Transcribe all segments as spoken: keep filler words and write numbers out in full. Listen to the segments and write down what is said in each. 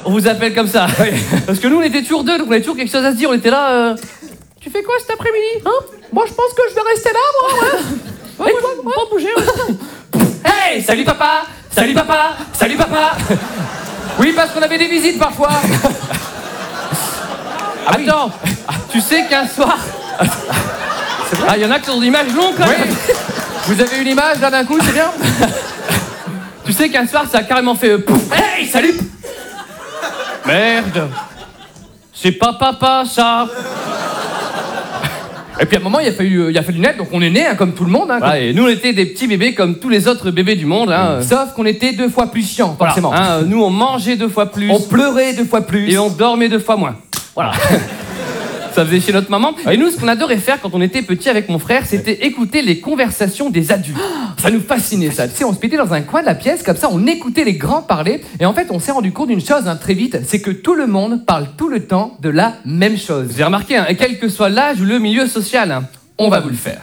On vous appelle comme ça. Oui. Parce que nous, on était toujours deux, donc on avait toujours quelque chose à se dire. On était là. Euh... Tu fais quoi cet après-midi? Hein? Moi, je pense que je vais rester là, moi. Ouais. Ouais, ouais, ouais, pas bouger. Ouais. Hey, salut papa. Salut papa. Salut papa. Oui, parce qu'on avait des visites parfois. Ah, attends, oui. Tu sais qu'un soir... C'est vrai? Ah, il y en a qui ont des images longues quand même. Oui. Vous avez une image là d'un coup, c'est bien? Tu sais qu'un soir, ça a carrément fait... Euh, pouf. Hey, salut. Merde. C'est pas papa, ça. Et puis à un moment, il a fallu, il a fallu naître, donc on est né, hein, comme tout le monde. Hein, ouais, et nous, on était des petits bébés comme tous les autres bébés du monde. Hein. Sauf qu'on était deux fois plus chiants, forcément. Voilà, hein, nous, on mangeait deux fois plus. On pleurait deux fois plus. Et on dormait deux fois moins. Voilà. Ça faisait chez notre maman. Et nous, ce qu'on adorait faire quand on était petits avec mon frère, c'était écouter les conversations des adultes. Ça nous fascinait, ça. Tu sais, on se mettait dans un coin de la pièce, comme ça, on écoutait les grands parler. Et en fait, on s'est rendu compte d'une chose hein, très vite, c'est que tout le monde parle tout le temps de la même chose. J'ai remarqué, hein, quel que soit l'âge ou le milieu social, hein, on va vous le faire.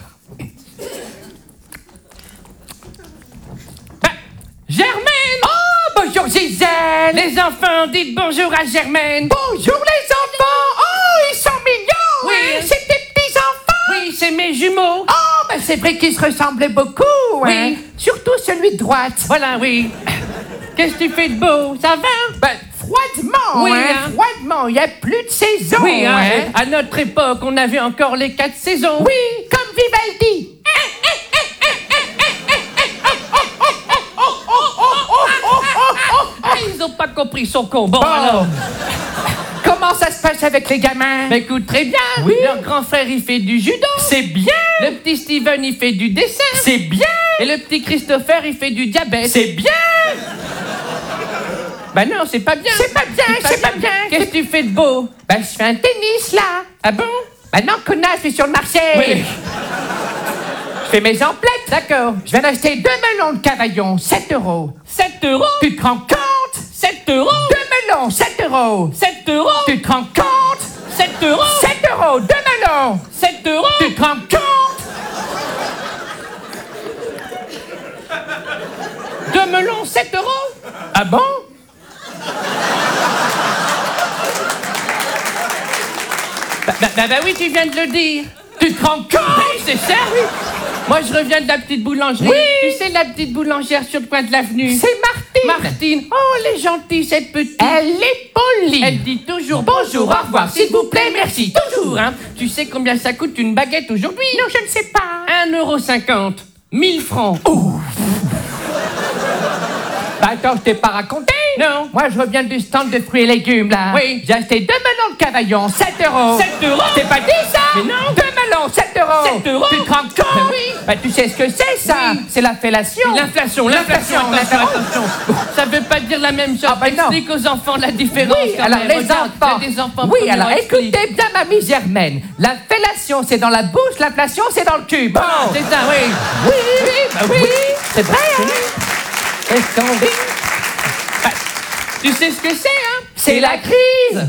Bah, Germaine! Oh, bonjour Gisèle! Les enfants, dites bonjour à Germaine! Bonjour les enfants! Oh, ils sont mignons! Oui, hein? C'est tes petits-enfants! Oui, c'est mes jumeaux! Oh, ben c'est vrai qu'ils se ressemblaient beaucoup! Oui, hein? Surtout celui de droite! Voilà, oui! Qu'est-ce que tu fais de beau? Ça va? Ben, froidement, oui, hein? Hein? Froidement, il n'y a plus de saison! Oui, hein? Hein? À notre époque, on avait encore les quatre saisons! Oui, comme Vivaldi! Ils n'ont pas compris son combat, bon. Alors. Comment ça se passe avec les gamins? Ben écoute, très bien. Oui. Leur grand frère, il fait du judo. C'est bien. Le petit Steven, il fait du dessin. C'est bien. Et le petit Christopher, il fait du diabète. C'est bien. Ben non, c'est pas bien. C'est pas bien, c'est pas, pas bien. Qu'est-ce que tu fais de beau? Ben je fais un tennis, là. Ah bon? Ben non, connasse, je suis sur le marché. Oui. Je fais mes emplettes. D'accord. Je viens d'acheter deux melons de Cavaillon, sept euros. sept euros? Tu te rends compte? sept euros? Deux melons, sept euros. sept euros? Tu te rends compte? sept euros? sept euros, deux melons. sept euros? Tu te rends compte? Deux melons, sept euros? Ah bon? Bah, bah, bah, bah oui, tu viens de le dire. Tu te rends compte? C'est ça, oui. Moi, je reviens de la petite boulangerie. Oui. Tu sais, la petite boulangère sur le coin de l'avenue. C'est Martine. Martine. Oh, elle est gentille, cette petite. Elle est polie. Elle dit toujours bonjour, au revoir, s'il vous plaît, merci. Toujours, hein. Tu sais combien ça coûte une baguette aujourd'hui? Non, je ne sais pas. un euro cinquante. mille francs. Oh. Bah attends, je t'ai pas raconté? Non. Moi, je reviens du stand de fruits et légumes, là. Oui. J'ai acheté deux melons de Cavaillon, sept euros. sept euros? T'es pas dit ça? Mais non. Deux melons, sept euros. sept euros? Tu te rends compte? Ben oui. Bah tu sais ce que c'est, ça? Oui. C'est la fellation. L'inflation, l'inflation, l'inflation. Ça veut pas dire la même chose. Ah, bah explique aux enfants la différence. Oui, alors même. Les Regarde, enfants. Des enfants. Oui, alors écoutez bien, mamie Germaine. La fellation, c'est dans la bouche, l'inflation, c'est dans le cul. Bon. Ah, c'est ça, oui. Oui, oui, bah oui. oui. C'est vrai, hein? Est-ce qu'on dit? Bah, tu sais ce que c'est, hein? C'est la crise!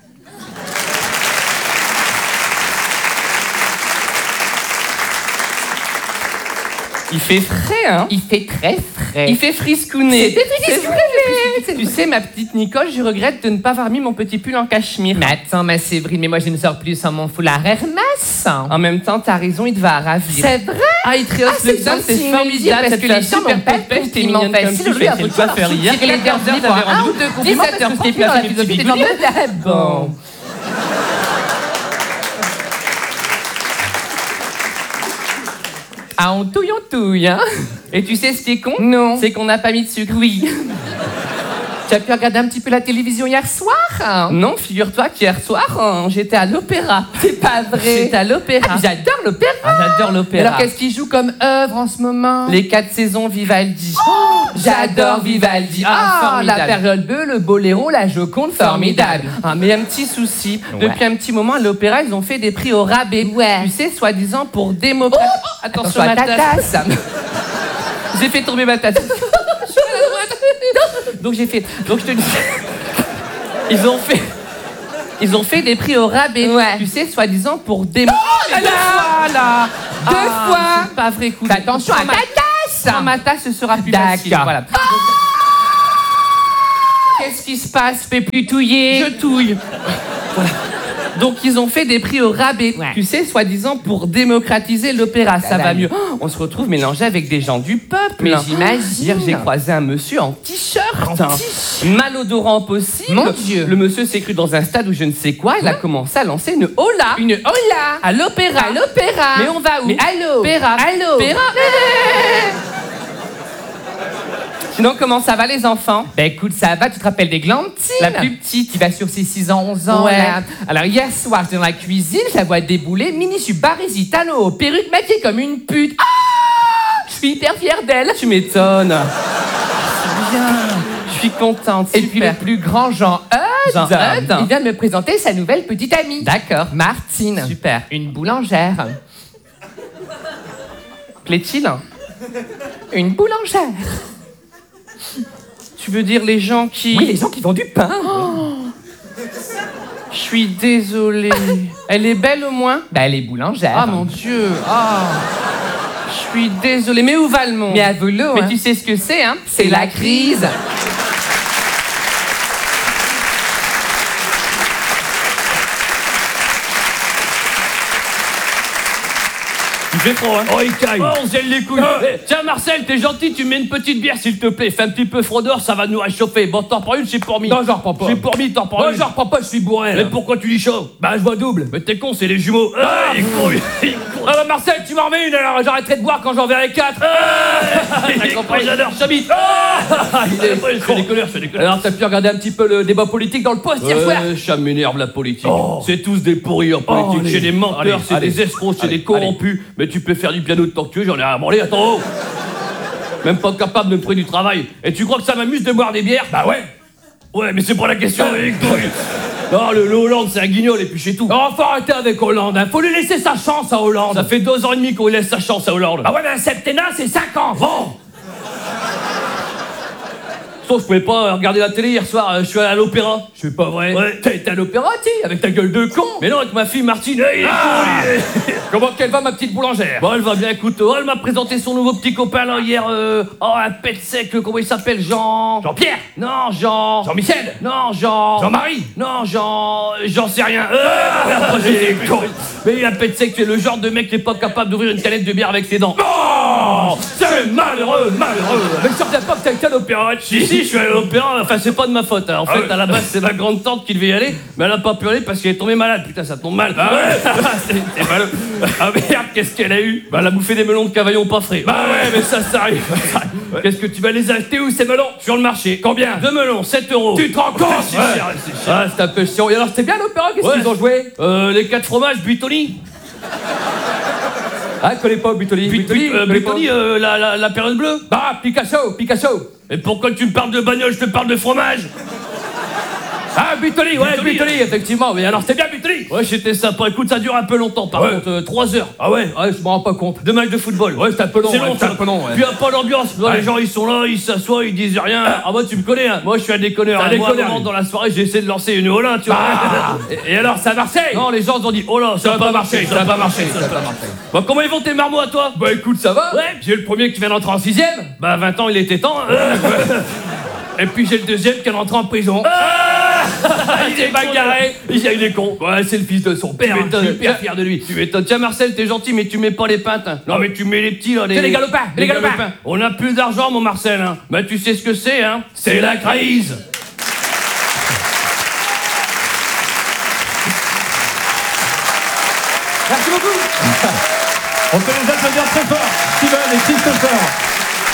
Il fait frais, hein? Il fait très frais. Il fait friscounet. C'est friscounet. Tu sais, ma petite Nicole, je regrette de ne pas avoir mis mon petit pull en cachemire. Mais attends, ma Séverine, mais moi je ne sors plus sans mon foulard Hermès. En même temps, t'as raison, il te va ravir. C'est vrai? Ah, il te rehausse le sein, c'est formidable. Parce que les gens m'ont pas pêche, t'es mignonne comme tu fais. C'est le coiffeur hier. Les derniers fois, un ou deux compliments, parce que c'était dans la philosophie des gens de bon. Ah, on touille, on touille, hein. Et tu sais ce qui est con? Non. C'est qu'on n'a pas mis de sucre. Oui. Tu as pu regarder un petit peu la télévision hier soir? Hein? Non, figure-toi qu'hier soir, hein, j'étais à l'opéra. C'est pas vrai? J'étais à l'opéra. Ah, j'adore l'opéra. Ah, j'adore l'opéra. Alors, qu'est-ce qu'il joue comme œuvre en ce moment? Les quatre saisons Vivaldi. Oh, j'adore Vivaldi. Ah, ah la période bleue, le boléro, la Joconde, formidable. Ah, mais un petit souci. Ouais. Depuis un petit moment, à l'opéra, ils ont fait des prix au rabais. Ouais. Tu sais, soi-disant pour démocratiser. Oh, oh, attention, attention à ta tasse. J'ai fait tomber ma tasse. Donc j'ai fait. Donc je te dis. Ils ont fait. Ils ont fait des prix au rabais. Ouais. Tu sais, soi-disant pour démo. Oh là là, deux fois là. Deux ah, fois. C'est pas vrai, coup. Attention à ma tasse. Dans ma tasse, ce sera plus facile. Voilà. Ah Qu'est-ce qui se passe? Je peux plus touiller. Je touille. Voilà. Donc ils ont fait des prix au rabais, ouais. Tu sais, soi-disant pour démocratiser l'opéra, ça, ça va mieux. Oh, on se retrouve mélangé avec des gens du peuple. Mais j'imagine. Hier, j'ai croisé un monsieur en t-shirt, hein. Malodorant possible. Mon Dieu. Le monsieur s'est cru dans un stade où je ne sais quoi. Il a commencé à lancer une hola. Une hola à l'opéra. À l'opéra. Mais on va où? Mais allô. Opéra. Allô. Opéra. Sinon, comment ça va les enfants? Ben écoute, ça va, tu te rappelles des Glantines? La plus petite, qui va sur ses six ans, onze ans. Ouais. Là. Alors hier soir, j'étais dans la cuisine, je la vois débouler, mini Baresi, Tano, perruque maquillée comme une pute. Ah, je suis hyper fière d'elle. Tu m'étonnes. C'est bien. Je suis contente. Super. Et puis le plus grand Jean Eudes, Jean Eudes, il vient de me présenter sa nouvelle petite amie. D'accord. Martine. Super. Une boulangère. Plaît-il? Une boulangère. Tu veux dire les gens qui... Oui, les gens qui vendent du pain. Oh. Je suis désolée. Elle est belle au moins? Bah, elle est boulangère. Ah, mon Dieu. Ah. Je suis désolée. Mais où va le monde? Mais à volo, Mais hein. Tu sais ce que c'est, hein? C'est la crise. Il fait froid, hein? Oh, il caille. Oh, on se gèle les couilles. Ah. Eh, tiens, Marcel, t'es gentil, tu mets une petite bière, s'il te plaît. Fais un petit peu froideur, ça va nous réchauffer. Bon, t'en prends une, j'ai pour mis. Non, j'en reprends pas. J'ai pour mis, t'en prends une. Non, j'en reprends pas, je suis bourré. Mais pourquoi tu dis chaud? Bah, je vois double. Mais t'es con, c'est les jumeaux. Ah, ah, il est con, il est con. Ah, bah, Marcel, tu m'en remets une, alors j'arrêterai de boire quand j'en verrai quatre. Ah, il est con, j'adore, j'habite. Ah, il est con. Je fais des colères, je fais des colères. Alors, t'as pu regarder un petit peu le débat politique dans le poste hier soir? Ouais, ça m'énerve, la politique. Oh. C'est tous des pourris en politique. Oh, c'est des menteurs, c'est des escrocs, c'est des corrompus. Mais tu peux faire du piano de tant que tu veux, j'en ai rien à branler, attends. Même pas capable de me prendre du travail. Et tu crois que ça m'amuse de boire des bières? Bah ouais. Ouais, mais c'est pas la question. Non, le, le Hollande, c'est un guignol et puis c'est tout. Oh, faut arrêter avec Hollande, hein. Faut lui laisser sa chance à Hollande. Ça fait deux ans et demi qu'on lui laisse sa chance à Hollande. Ah ouais, mais un septennat, c'est cinq ans. Bon. Je pouvais pas regarder la télé hier soir, je suis allé à l'opéra. C'est pas vrai. Ouais. T'as été à l'opéra, tu avec ta gueule de con. Mais non, avec ma fille Martine. Hey, ah con, comment qu'elle va, ma petite boulangère? Bon, elle va bien, écoute. Oh, elle m'a présenté son nouveau petit copain là hier. Euh... Oh, un pet sec, comment il s'appelle? Jean. Jean-Pierre? Non, Jean. Jean-Michel? Non, Jean. Jean-Marie? Non, Jean. J'en sais rien. Euh... J'ai con. Mais un pet sec, tu es le genre de mec qui est pas capable d'ouvrir une canette de bière avec ses dents. Oh, c'est malheureux, malheureux. Mais ça ne pas que t'as été à l'opéra. Si, si, je suis allé à l'opéra. Enfin, c'est pas de ma faute. Hein. En ah fait, ouais. À la base, c'est ma grande tante qui devait y aller, mais elle a pas pu aller parce qu'elle est tombée malade. Putain, ça tombe mal. Ah ouais. c'est, c'est malheureux. Ah merde, qu'est-ce qu'elle a eu? Bah, elle a bouffé des melons de Cavaillon pas frais. Bah ouais, mais ça, ça arrive. Ouais. Qu'est-ce que tu vas les acheter où ces melons? Sur le marché. Combien? Deux melons, sept euros. Tu te rends compte? C'est ouais. cher, c'est cher. Ah, c'est un peu chiant. Et alors, c'était bien l'opéra? Qu'est-ce ouais. qu'ils ont joué? Euh, les quatre fromages, Buitoni. Ah, je connais pas Buitoni. Buitoni, euh, Buitoni euh, la, la, la période bleue. Bah, Picasso, Picasso. Et pourquoi tu me parles de bagnole, je te parle de fromage? Ah, Buitoni, ouais, Buitoni, Buitoni, effectivement. Mais alors, c'était bien Buitoni? Ouais, c'était sympa. Écoute, ça dure un peu longtemps, par ouais. contre. Euh, trois heures. Ah ouais? Ouais, je m'en rends pas compte. Deux matchs de football. Ouais, c'est un peu long. C'est long, ouais, c'est un peu long, ouais. Puis, il n'y a pas d'ambiance. Ouais. Les gens, ils sont là, ils s'assoient, ils disent rien. Ah, ah bah, tu me connais, hein. Moi, je suis un déconneur. Un déconneur. Dans la soirée, j'ai essayé de lancer une Olin, tu vois. Ah. et, et alors, ça a marché? Non, les gens ont dit, oh là, ça n'a pas marché, ça n'a pas marché. Ça n'a pas marché. Bon, comment ils vont tes marmots à toi? Bah, écoute, ça va. Ouais. J'ai le premier qui vient d'entrer en sixième. Bah, vingt ans, il était temps. Et puis j'ai le deuxième qui est rentré en prison. Ah il est bagarré, il est con. Ouais, c'est le fils de son père. Je suis hyper fier de lui. Tu m'étonnes. Tiens, Marcel, t'es gentil, mais tu mets pas les pintes. Hein. Non, mais tu mets les petits là. Les, les galopins. Les, les galopins. galopins. On a plus d'argent, mon Marcel. Hein. Bah, tu sais ce que c'est, hein? C'est la crise. Merci beaucoup. On peut les applaudir très fort. Steven et Christopher.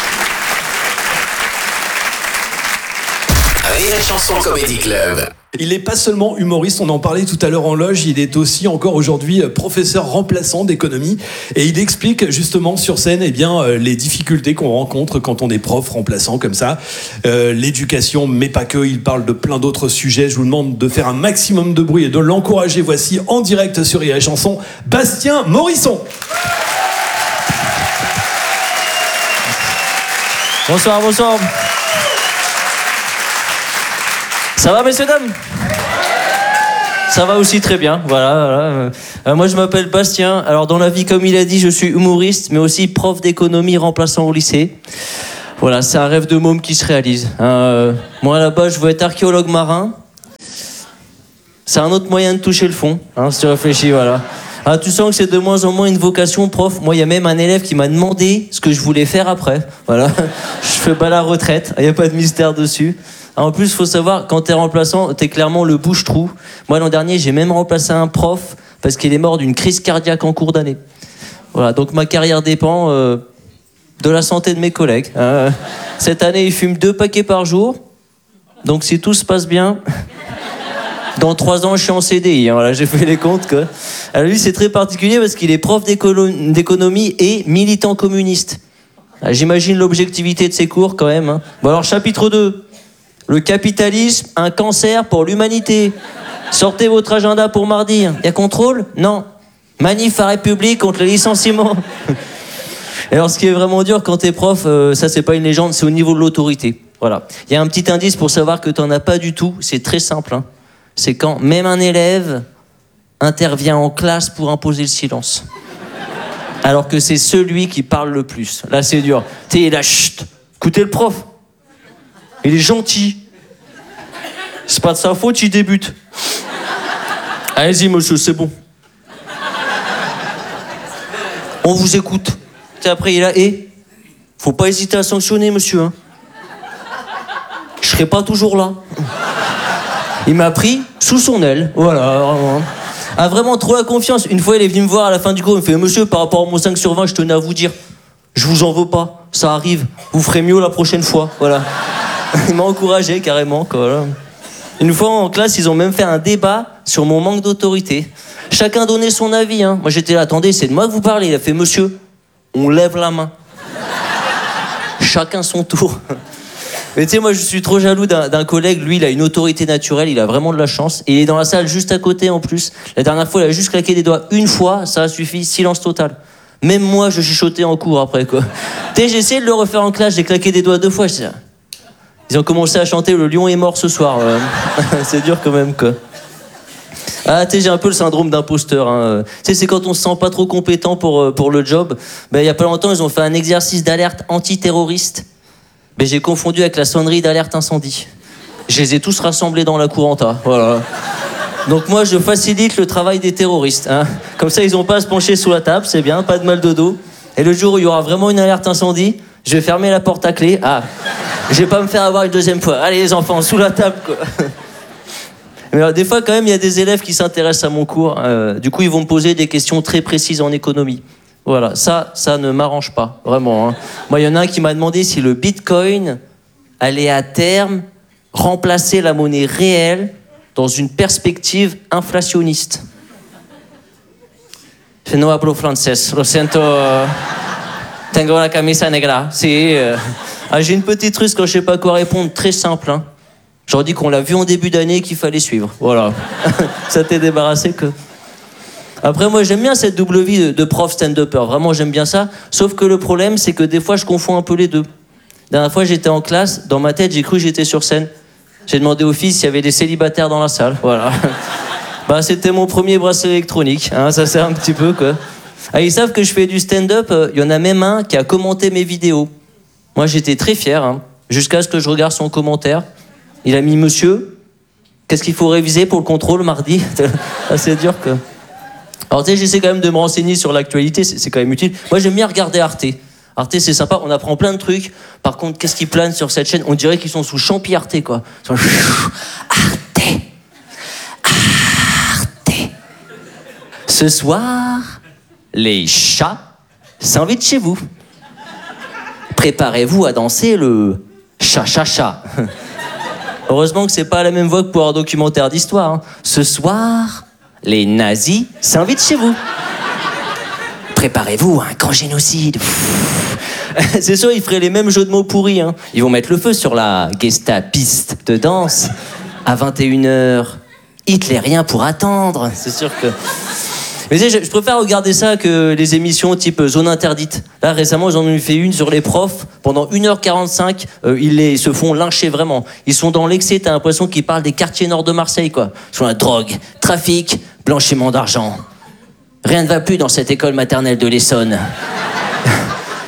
Rire et Chanson Comedy Club. Il n'est pas seulement humoriste, on en parlait tout à l'heure en loge, il est aussi encore aujourd'hui professeur remplaçant d'économie et il explique justement sur scène eh bien, les difficultés qu'on rencontre quand on est prof remplaçant comme ça. Euh, l'éducation, mais pas que, il parle de plein d'autres sujets. Je vous demande de faire un maximum de bruit et de l'encourager. Voici en direct sur Rire et Chanson, Bastien Morisson. Bonsoir, bonsoir. Ça va, messieurs, dames? Ça va aussi très bien, voilà. voilà. Euh, moi, je m'appelle Bastien. Alors, dans la vie, comme il a dit, je suis humoriste, mais aussi prof d'économie remplaçant au lycée. Voilà, c'est un rêve de môme qui se réalise. Euh, moi, là-bas, je veux être archéologue marin. C'est un autre moyen de toucher le fond, hein, si tu réfléchis, voilà. Ah, tu sens que c'est de moins en moins une vocation prof. Moi, il y a même un élève qui m'a demandé ce que je voulais faire après. Voilà, je fais pas la retraite, il n'y a pas de mystère dessus. Ah, en plus, il faut savoir, quand t'es remplaçant, t'es clairement le bouche-trou. Moi, l'an dernier, j'ai même remplacé un prof parce qu'il est mort d'une crise cardiaque en cours d'année. Voilà, donc ma carrière dépend euh, de la santé de mes collègues. Euh, cette année, ils fument deux paquets par jour. Donc si tout se passe bien, dans trois ans, je suis en C D I. Hein, voilà, j'ai fait les comptes, quoi. Alors lui, c'est très particulier parce qu'il est prof d'écolo- d'économie et militant communiste. Ah, j'imagine l'objectivité de ses cours, quand même. Hein. Bon alors, chapitre deux. Le capitalisme, un cancer pour l'humanité. Sortez votre agenda pour mardi. Y a contrôle ? Non. Manif à République contre le licenciement. Et alors, ce qui est vraiment dur quand t'es prof, euh, ça c'est pas une légende, c'est au niveau de l'autorité. Voilà. Il y a un petit indice pour savoir que t'en as pas du tout. C'est très simple. Hein. C'est quand même un élève intervient en classe pour imposer le silence. Alors que c'est celui qui parle le plus. Là, c'est dur. T'es là, chut, écoutez le prof. Il est gentil. C'est pas de sa faute, il débute. Allez-y, monsieur, c'est bon. On vous écoute. Et après, il est là, et faut pas hésiter à sanctionner, monsieur. Hein. Je serai pas toujours là. Il m'a pris sous son aile. Voilà, vraiment. A vraiment trop la confiance. Une fois, il est venu me voir à la fin du cours. Il me fait, monsieur, par rapport à mon cinq sur vingt, je tenais à vous dire, je vous en veux pas. Ça arrive. Vous ferez mieux la prochaine fois. Voilà. Il m'a encouragé carrément. Quoi, voilà. Une fois en classe, ils ont même fait un débat sur mon manque d'autorité. Chacun donnait son avis. Hein. Moi, j'étais là, attendez, c'est de moi que vous parlez. Il a fait, monsieur, on lève la main. Chacun son tour. Mais tu sais, moi, je suis trop jaloux d'un, d'un collègue. Lui, il a une autorité naturelle, il a vraiment de la chance. Et il est dans la salle juste à côté, en plus. La dernière fois, il a juste claqué des doigts une fois, ça a suffi, silence total. Même moi, je chuchotais en cours après, quoi. Tu sais, j'ai essayé de le refaire en classe, j'ai claqué des doigts deux fois. Je Ils ont commencé à chanter « Le lion est mort ce soir euh. ». C'est dur quand même, quoi. Ah, tu sais, j'ai un peu le syndrome d'imposteur. Hein. Tu sais, c'est quand on se sent pas trop compétent pour, pour le job. Ben, il y a pas longtemps, ils ont fait un exercice d'alerte antiterroriste. Ben, j'ai confondu avec la sonnerie d'alerte incendie. Je les ai tous rassemblés dans la couranta. Voilà. Donc moi, je facilite le travail des terroristes. Hein. Comme ça, ils n'ont pas à se pencher sous la table, c'est bien, pas de mal de dos. Et le jour où il y aura vraiment une alerte incendie, je vais fermer la porte à clé. Ah, je vais pas me faire avoir une deuxième fois. Allez les enfants, sous la table, quoi. Mais alors, des fois, quand même, il y a des élèves qui s'intéressent à mon cours. Euh, du coup, ils vont me poser des questions très précises en économie. Voilà, ça, ça ne m'arrange pas, vraiment. Hein. Moi, il y en a un qui m'a demandé si le Bitcoin allait à terme remplacer la monnaie réelle dans une perspective inflationniste. Je no hablo francés, lo siento. Tengo la camisa negra. Si, euh... ah, j'ai une petite russe quand je sais pas quoi répondre, très simple. Hein. Je leur dis qu'on l'a vu en début d'année, qu'il fallait suivre. Voilà. Ça t'est débarrassé que... Après, moi, j'aime bien cette double vie de, de prof stand-upper. Vraiment, j'aime bien ça. Sauf que le problème, c'est que des fois, je confonds un peu les deux. La dernière fois, j'étais en classe. Dans ma tête, j'ai cru que j'étais sur scène. J'ai demandé aux filles s'il y avait des célibataires dans la salle. Voilà. Bah, c'était mon premier bracelet électronique. Hein, ça sert un petit peu, quoi. Ah, ils savent que je fais du stand-up. Il y en a même un qui a commenté mes vidéos. Moi, j'étais très fier. Hein, jusqu'à ce que je regarde son commentaire. Il a mis « Monsieur, qu'est-ce qu'il faut réviser pour le contrôle mardi ?» C'est dur, quoi. Alors, tu sais, j'essaie quand même de me renseigner sur l'actualité, c'est, c'est quand même utile. Moi, j'aime bien regarder Arte. Arte, c'est sympa, on apprend plein de trucs. Par contre, qu'est-ce qui plane sur cette chaîne ? On dirait qu'ils sont sous champi Arte, quoi. Arte. Arte. Ce soir, les chats s'invitent chez vous. Préparez-vous à danser le cha-cha-cha. Heureusement que c'est pas la même voix que pour un documentaire d'histoire. Hein. Ce soir, les nazis s'invitent chez vous. Préparez-vous à un grand génocide. C'est sûr, ils feraient les mêmes jeux de mots pourris. Hein. Ils vont mettre le feu sur la gestapiste de danse. À vingt et une heures, hitlérien pour attendre. C'est sûr que... Mais tu sais, je, je préfère regarder ça que les émissions type Zone Interdite. Là, récemment, j'en ai fait une sur les profs. Pendant une heure quarante-cinq, euh, ils, les, ils se font lyncher vraiment. Ils sont dans l'excès, t'as l'impression qu'ils parlent des quartiers nord de Marseille, quoi. Sur la drogue, trafic, blanchiment d'argent. Rien ne va plus dans cette école maternelle de l'Essonne.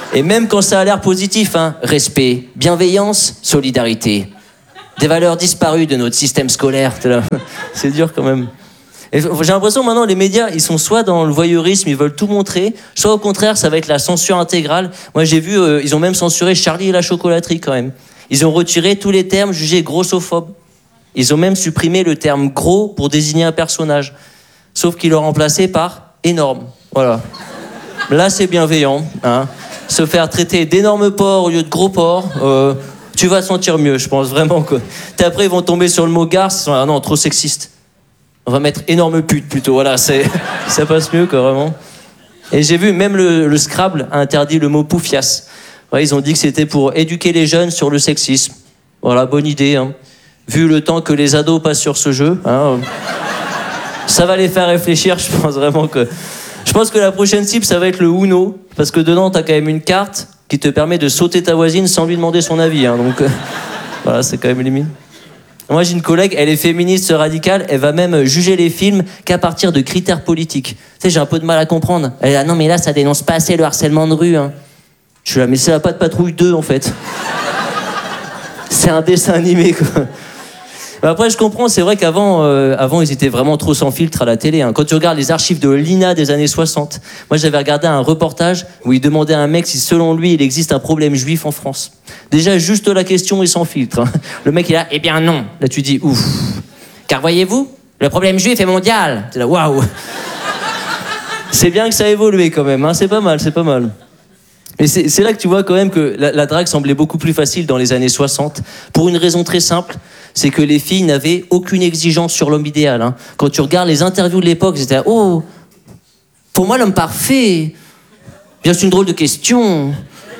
Et même quand ça a l'air positif, hein, respect, bienveillance, solidarité. Des valeurs disparues de notre système scolaire. C'est dur quand même. Et j'ai l'impression maintenant les médias ils sont soit dans le voyeurisme, ils veulent tout montrer, soit au contraire ça va être la censure intégrale. Moi j'ai vu, euh, ils ont même censuré Charlie et la chocolaterie quand même. Ils ont retiré tous les termes jugés grossophobes. Ils ont même supprimé le terme gros pour désigner un personnage. Sauf qu'ils l'ont remplacé par énorme. Voilà. Là c'est bienveillant. Hein. Se faire traiter d'énorme porc au lieu de gros porc, euh, tu vas te sentir mieux je pense vraiment. Quoi. Et après ils vont tomber sur le mot garce, ah non trop sexiste. On va mettre énorme pute plutôt, voilà, c'est, ça passe mieux quoi, vraiment. Et j'ai vu, même le, le Scrabble a interdit le mot poufias. Ouais, ils ont dit que c'était pour éduquer les jeunes sur le sexisme. Voilà, bonne idée. Hein. Vu le temps que les ados passent sur ce jeu, hein, ça va les faire réfléchir, je pense vraiment que... Je pense que la prochaine cible, ça va être le Uno, parce que dedans, t'as quand même une carte qui te permet de sauter ta voisine sans lui demander son avis. Hein, donc, euh, voilà, c'est quand même limite. Moi, j'ai une collègue, elle est féministe radicale, elle va même juger les films qu'à partir de critères politiques. Tu sais, j'ai un peu de mal à comprendre. Elle dit, ah non, mais là, ça dénonce pas assez le harcèlement de rue. Hein. Je suis là, mais c'est la Patte Patrouille deux, en fait. C'est un dessin animé, quoi. Après, je comprends, c'est vrai qu'avant, euh, avant, ils étaient vraiment trop sans filtre à la télé. Hein. Quand tu regardes les archives de l'I N A des années soixante, moi, j'avais regardé un reportage où il demandait à un mec si, selon lui, il existe un problème juif en France. Déjà, juste la question est sans filtre. Hein. Le mec, il est là, eh bien non. Là, tu dis, ouf. Car voyez-vous, le problème juif est mondial. T'es là, waouh. C'est bien que ça a évolué quand même, hein. C'est pas mal, c'est pas mal. Et c'est, c'est là que tu vois quand même que la, la drague semblait beaucoup plus facile dans les années soixante, pour une raison très simple, c'est que les filles n'avaient aucune exigence sur l'homme idéal. Hein. Quand tu regardes les interviews de l'époque, c'était là, oh, pour moi l'homme parfait, bien c'est une drôle de question.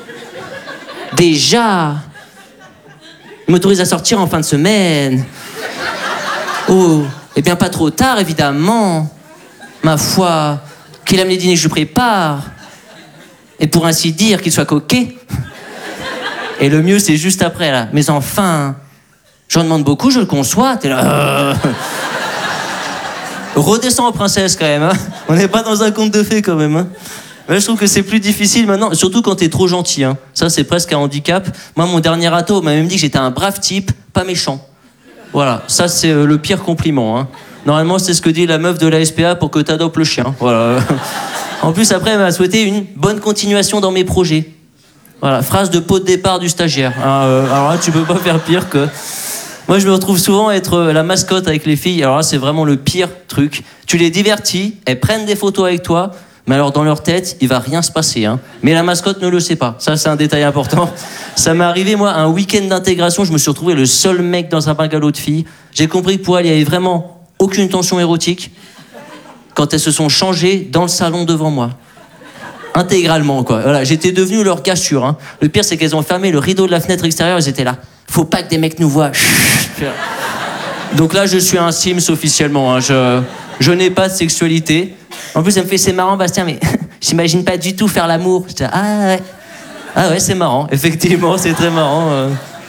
Déjà, il m'autorise à sortir en fin de semaine. Oh, eh bien pas trop tard évidemment. Ma foi, qu'il aime les dîners que je prépare. Et pour ainsi dire, qu'il soit coquet. Et le mieux, c'est juste après, là. Mais enfin, j'en demande beaucoup, je le conçois. T'es là... Euh... Redescends en princesse, quand même. Hein. On n'est pas dans un conte de fées, quand même. Hein. Mais je trouve que c'est plus difficile maintenant, surtout quand t'es trop gentil. Hein. Ça, c'est presque un handicap. Moi, mon dernier ado m'a même dit que j'étais un brave type, pas méchant. Voilà, ça, c'est euh, le pire compliment. Hein. Normalement, c'est ce que dit la meuf de la S P A pour que t'adoptes le chien. Voilà. En plus, après, elle m'a souhaité une bonne continuation dans mes projets. Voilà, phrase de pot de départ du stagiaire. Alors, euh, alors là, tu peux pas faire pire que... Moi, je me retrouve souvent être la mascotte avec les filles. Alors là, c'est vraiment le pire truc. Tu les divertis, elles prennent des photos avec toi, mais alors dans leur tête, il va rien se passer. Hein. Mais la mascotte ne le sait pas. Ça, c'est un détail important. Ça m'est arrivé, moi, un week-end d'intégration, je me suis retrouvé le seul mec dans un bungalow de filles. J'ai compris que pour elle, il y avait vraiment aucune tension érotique. Quand elles se sont changées dans le salon devant moi. Intégralement, quoi. Voilà, j'étais devenu leur gars sûr. Hein. Le pire, c'est qu'elles ont fermé le rideau de la fenêtre extérieure, elles étaient là. Faut pas que des mecs nous voient. Donc là, je suis un Sims officiellement. Hein. Je, je n'ai pas de sexualité. En plus, elle me fait, c'est marrant, Bastien, mais j'imagine pas du tout faire l'amour. J'étais, ah ouais. Ah ouais, c'est marrant. Effectivement, c'est très marrant. Euh.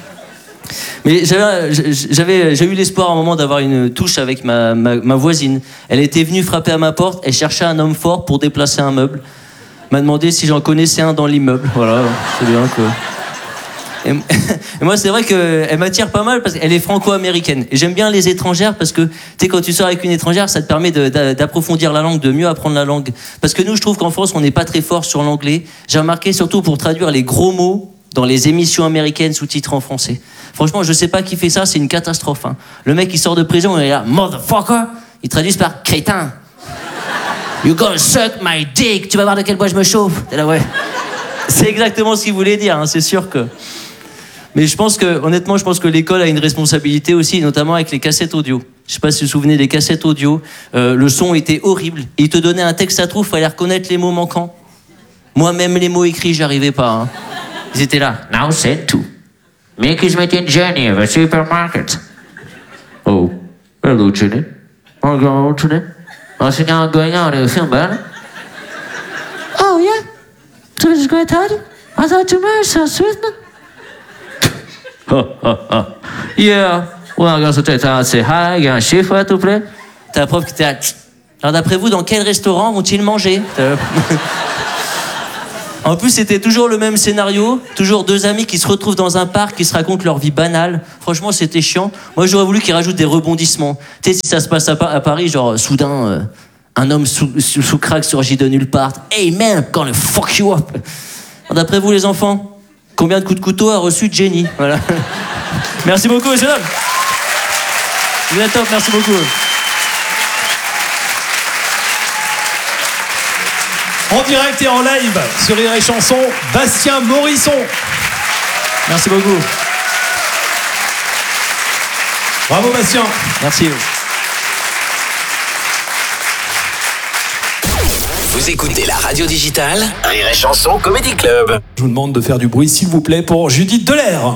Mais j'avais, j'avais, j'ai eu l'espoir à un moment d'avoir une touche avec ma, ma, ma voisine. Elle était venue frapper à ma porte, elle cherchait un homme fort pour déplacer un meuble. Elle m'a demandé si j'en connaissais un dans l'immeuble. Voilà, c'est bien que... Et, et moi, c'est vrai qu'elle m'attire pas mal parce qu'elle est franco-américaine. Et j'aime bien les étrangères parce que, tu sais, quand tu sors avec une étrangère, ça te permet de, de, d'approfondir la langue, de mieux apprendre la langue. Parce que nous, je trouve qu'en France, on n'est pas très fort sur l'anglais. J'ai remarqué surtout pour traduire les gros mots dans les émissions américaines sous-titrées en français. Franchement, je sais pas qui fait ça, c'est une catastrophe. Hein. Le mec, il sort de prison, il est là, motherfucker. Ils traduisent par crétin. You gonna suck my dick. Tu vas voir de quel bois je me chauffe. T'es là, ouais. C'est exactement ce qu'il voulait dire, hein, c'est sûr que... Mais je pense que, honnêtement, je pense que l'école a une responsabilité aussi, notamment avec les cassettes audio. Je sais pas si vous vous souvenez des cassettes audio. Euh, le son était horrible. Et il te donnait un texte à trous, il fallait reconnaître les mots manquants. Moi, même les mots écrits, j'arrivais pas. Hein. Ils étaient là. Now send to Mickey's meeting Jenny of a supermarket. Oh, hello Jenny. I'm going today. I think I'm going out of film bad. Oh yeah. So it's great party. I thought you married so sweet. Yeah. Well, I'm going to take time to say hi. Il y a un chef à tout près. T'as la prof qui était là. Alors d'après vous, dans quel restaurant vont-ils manger? En plus, c'était toujours le même scénario. Toujours deux amis qui se retrouvent dans un parc, qui se racontent leur vie banale. Franchement, c'était chiant. Moi, j'aurais voulu qu'ils rajoutent des rebondissements. Tu sais, si ça se passe à, à Paris, genre, soudain, euh, un homme sous, sous, sous crack surgit de nulle part. Hey man, I'm gonna fuck you up. D'après vous, les enfants, combien de coups de couteau a reçu Jenny? Voilà. Merci beaucoup, messieurs dames. Vous êtes top, merci beaucoup. En direct et en live sur Rire et Chanson, Bastien Morisson. Merci beaucoup. Bravo Bastien. Merci. Vous écoutez la radio digitale Rire et Chanson Comedy Club. Je vous demande de faire du bruit s'il vous plaît pour Judith Delair.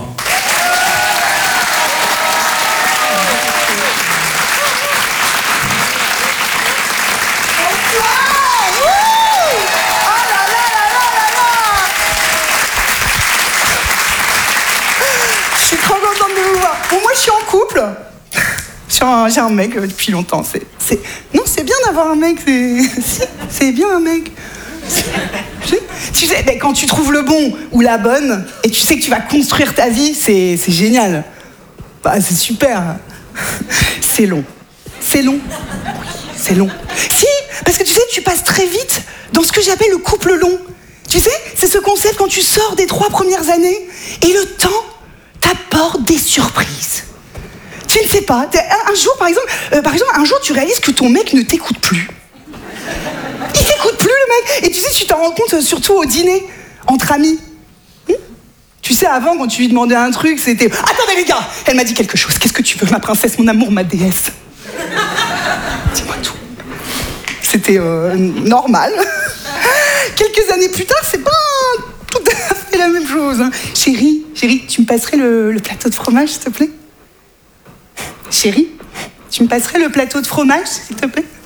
Bon, moi, je suis en couple. J'ai un, j'ai un mec euh, depuis longtemps. C'est, c'est... Non, c'est bien d'avoir un mec. C'est, c'est bien un mec. C'est... Tu sais, ben, quand tu trouves le bon ou la bonne et tu sais que tu vas construire ta vie, c'est, c'est génial. Bah, c'est super. C'est long. C'est long. C'est long. Si, parce que tu sais, tu passes très vite dans ce que j'appelle le couple long. Tu sais, c'est ce concept quand tu sors des trois premières années et le temps t'apporte des surprises. Tu ne sais pas. Un jour, par exemple, euh, par exemple, un jour, tu réalises que ton mec ne t'écoute plus. Il t'écoute plus, le mec. Et tu sais, tu t'en rends compte surtout au dîner, entre amis. Hmm tu sais, avant, quand tu lui demandais un truc, c'était... Attendez, les gars, elle m'a dit quelque chose. Qu'est-ce que tu veux, ma princesse, mon amour, ma déesse? Dis-moi tout. C'était euh, normal. Quelques années plus tard, c'est pas tout à fait la même chose. Hein. Chérie, chérie, tu me passerais le, le plateau de fromage, s'il te plaît? Chérie, tu me passerais le plateau de fromage, s'il te plaît?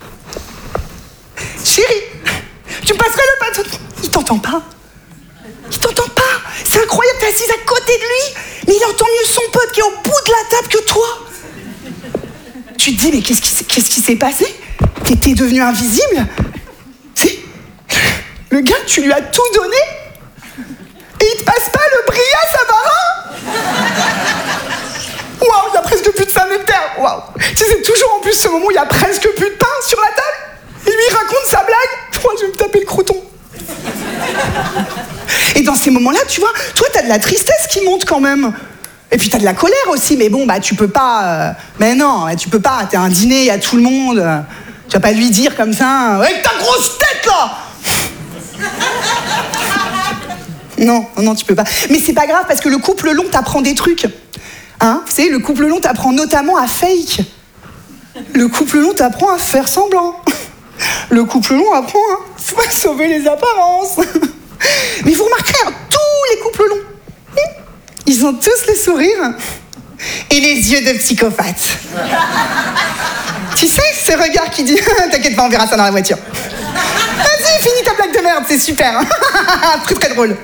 Chérie, tu me passerais le plateau de... Il t'entend pas. Il t'entend pas. C'est incroyable, t'es assise à côté de lui, mais il entend mieux son pote qui est au bout de la table que toi. Tu te dis, mais qu'est-ce qui, qu'est-ce qui s'est passé? T'es, t'es devenu invisible? Si. Le gars, tu lui as tout donné et il te passe pas le brillat Savarin? Waouh, il y a presque plus de cinq mille terres. Waouh. Tu sais, c'est toujours en plus ce moment où il y a presque plus de pain sur la table. Et lui, il raconte sa blague. Je crois que je vais me taper le crouton. Et dans ces moments-là, tu vois, toi, t'as de la tristesse qui monte quand même. Et puis t'as de la colère aussi, mais bon, bah tu peux pas... Euh... Mais non, tu peux pas, t'es à un dîner, il y a tout le monde. Tu vas pas lui dire comme ça, avec ta grosse tête, là. Non, non, tu peux pas. Mais c'est pas grave, parce que le couple long t'apprend des trucs. Hein, vous savez, le couple long t'apprend notamment à fake. Le couple long t'apprend à faire semblant. Le couple long apprend à sauver les apparences. Mais vous remarquerez, hein, tous les couples longs, ils ont tous le sourire et les yeux de psychopathe. Tu sais, ce regard qui dit « T'inquiète pas, on verra ça dans la voiture. » Vas-y, finis ta blague de merde, c'est super. Très très drôle.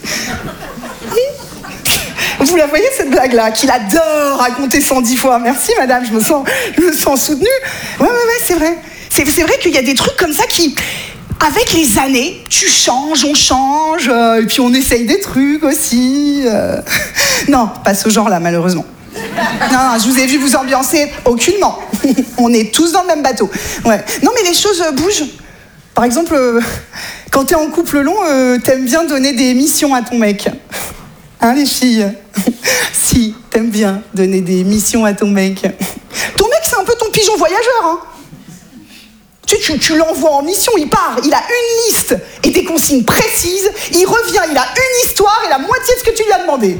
Vous la voyez, cette blague-là, qu'il adore raconter cent dix fois. Merci, madame, je me sens, je me sens soutenue. Ouais, ouais, ouais, c'est vrai. C'est, c'est vrai qu'il y a des trucs comme ça qui... Avec les années, tu changes, on change, euh, et puis on essaye des trucs aussi. Euh... Non, pas ce genre-là, malheureusement. Non, non, je vous ai vu vous ambiancer aucunement. On est tous dans le même bateau. Ouais. Non, mais les choses euh, bougent. Par exemple, euh, quand t'es en couple long, euh, t'aimes bien donner des missions à ton mec. Hein, les filles? Si, t'aimes bien donner des missions à ton mec. Ton mec, c'est un peu ton pigeon voyageur, hein. Tu, tu, tu l'envoies en mission, il part, il a une liste et des consignes précises, il revient, il a une histoire et la moitié de ce que tu lui as demandé.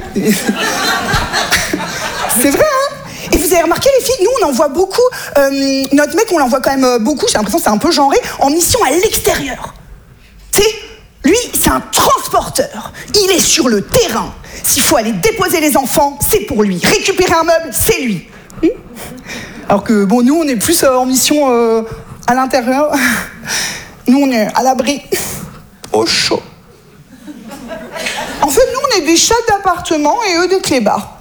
C'est vrai, hein? Et vous avez remarqué, les filles, nous, on envoie beaucoup, euh, notre mec, on l'envoie quand même beaucoup, j'ai l'impression que c'est un peu genré, en mission à l'extérieur. Tu sais, lui, c'est un transporteur. Il est sur le terrain. S'il faut aller déposer les enfants, c'est pour lui. Récupérer un meuble, c'est lui. Hum Alors que, bon, nous, on est plus euh, en mission... Euh, à l'intérieur, nous on est à l'abri, au chaud. En fait, nous on est des chats d'appartement et eux des clébards.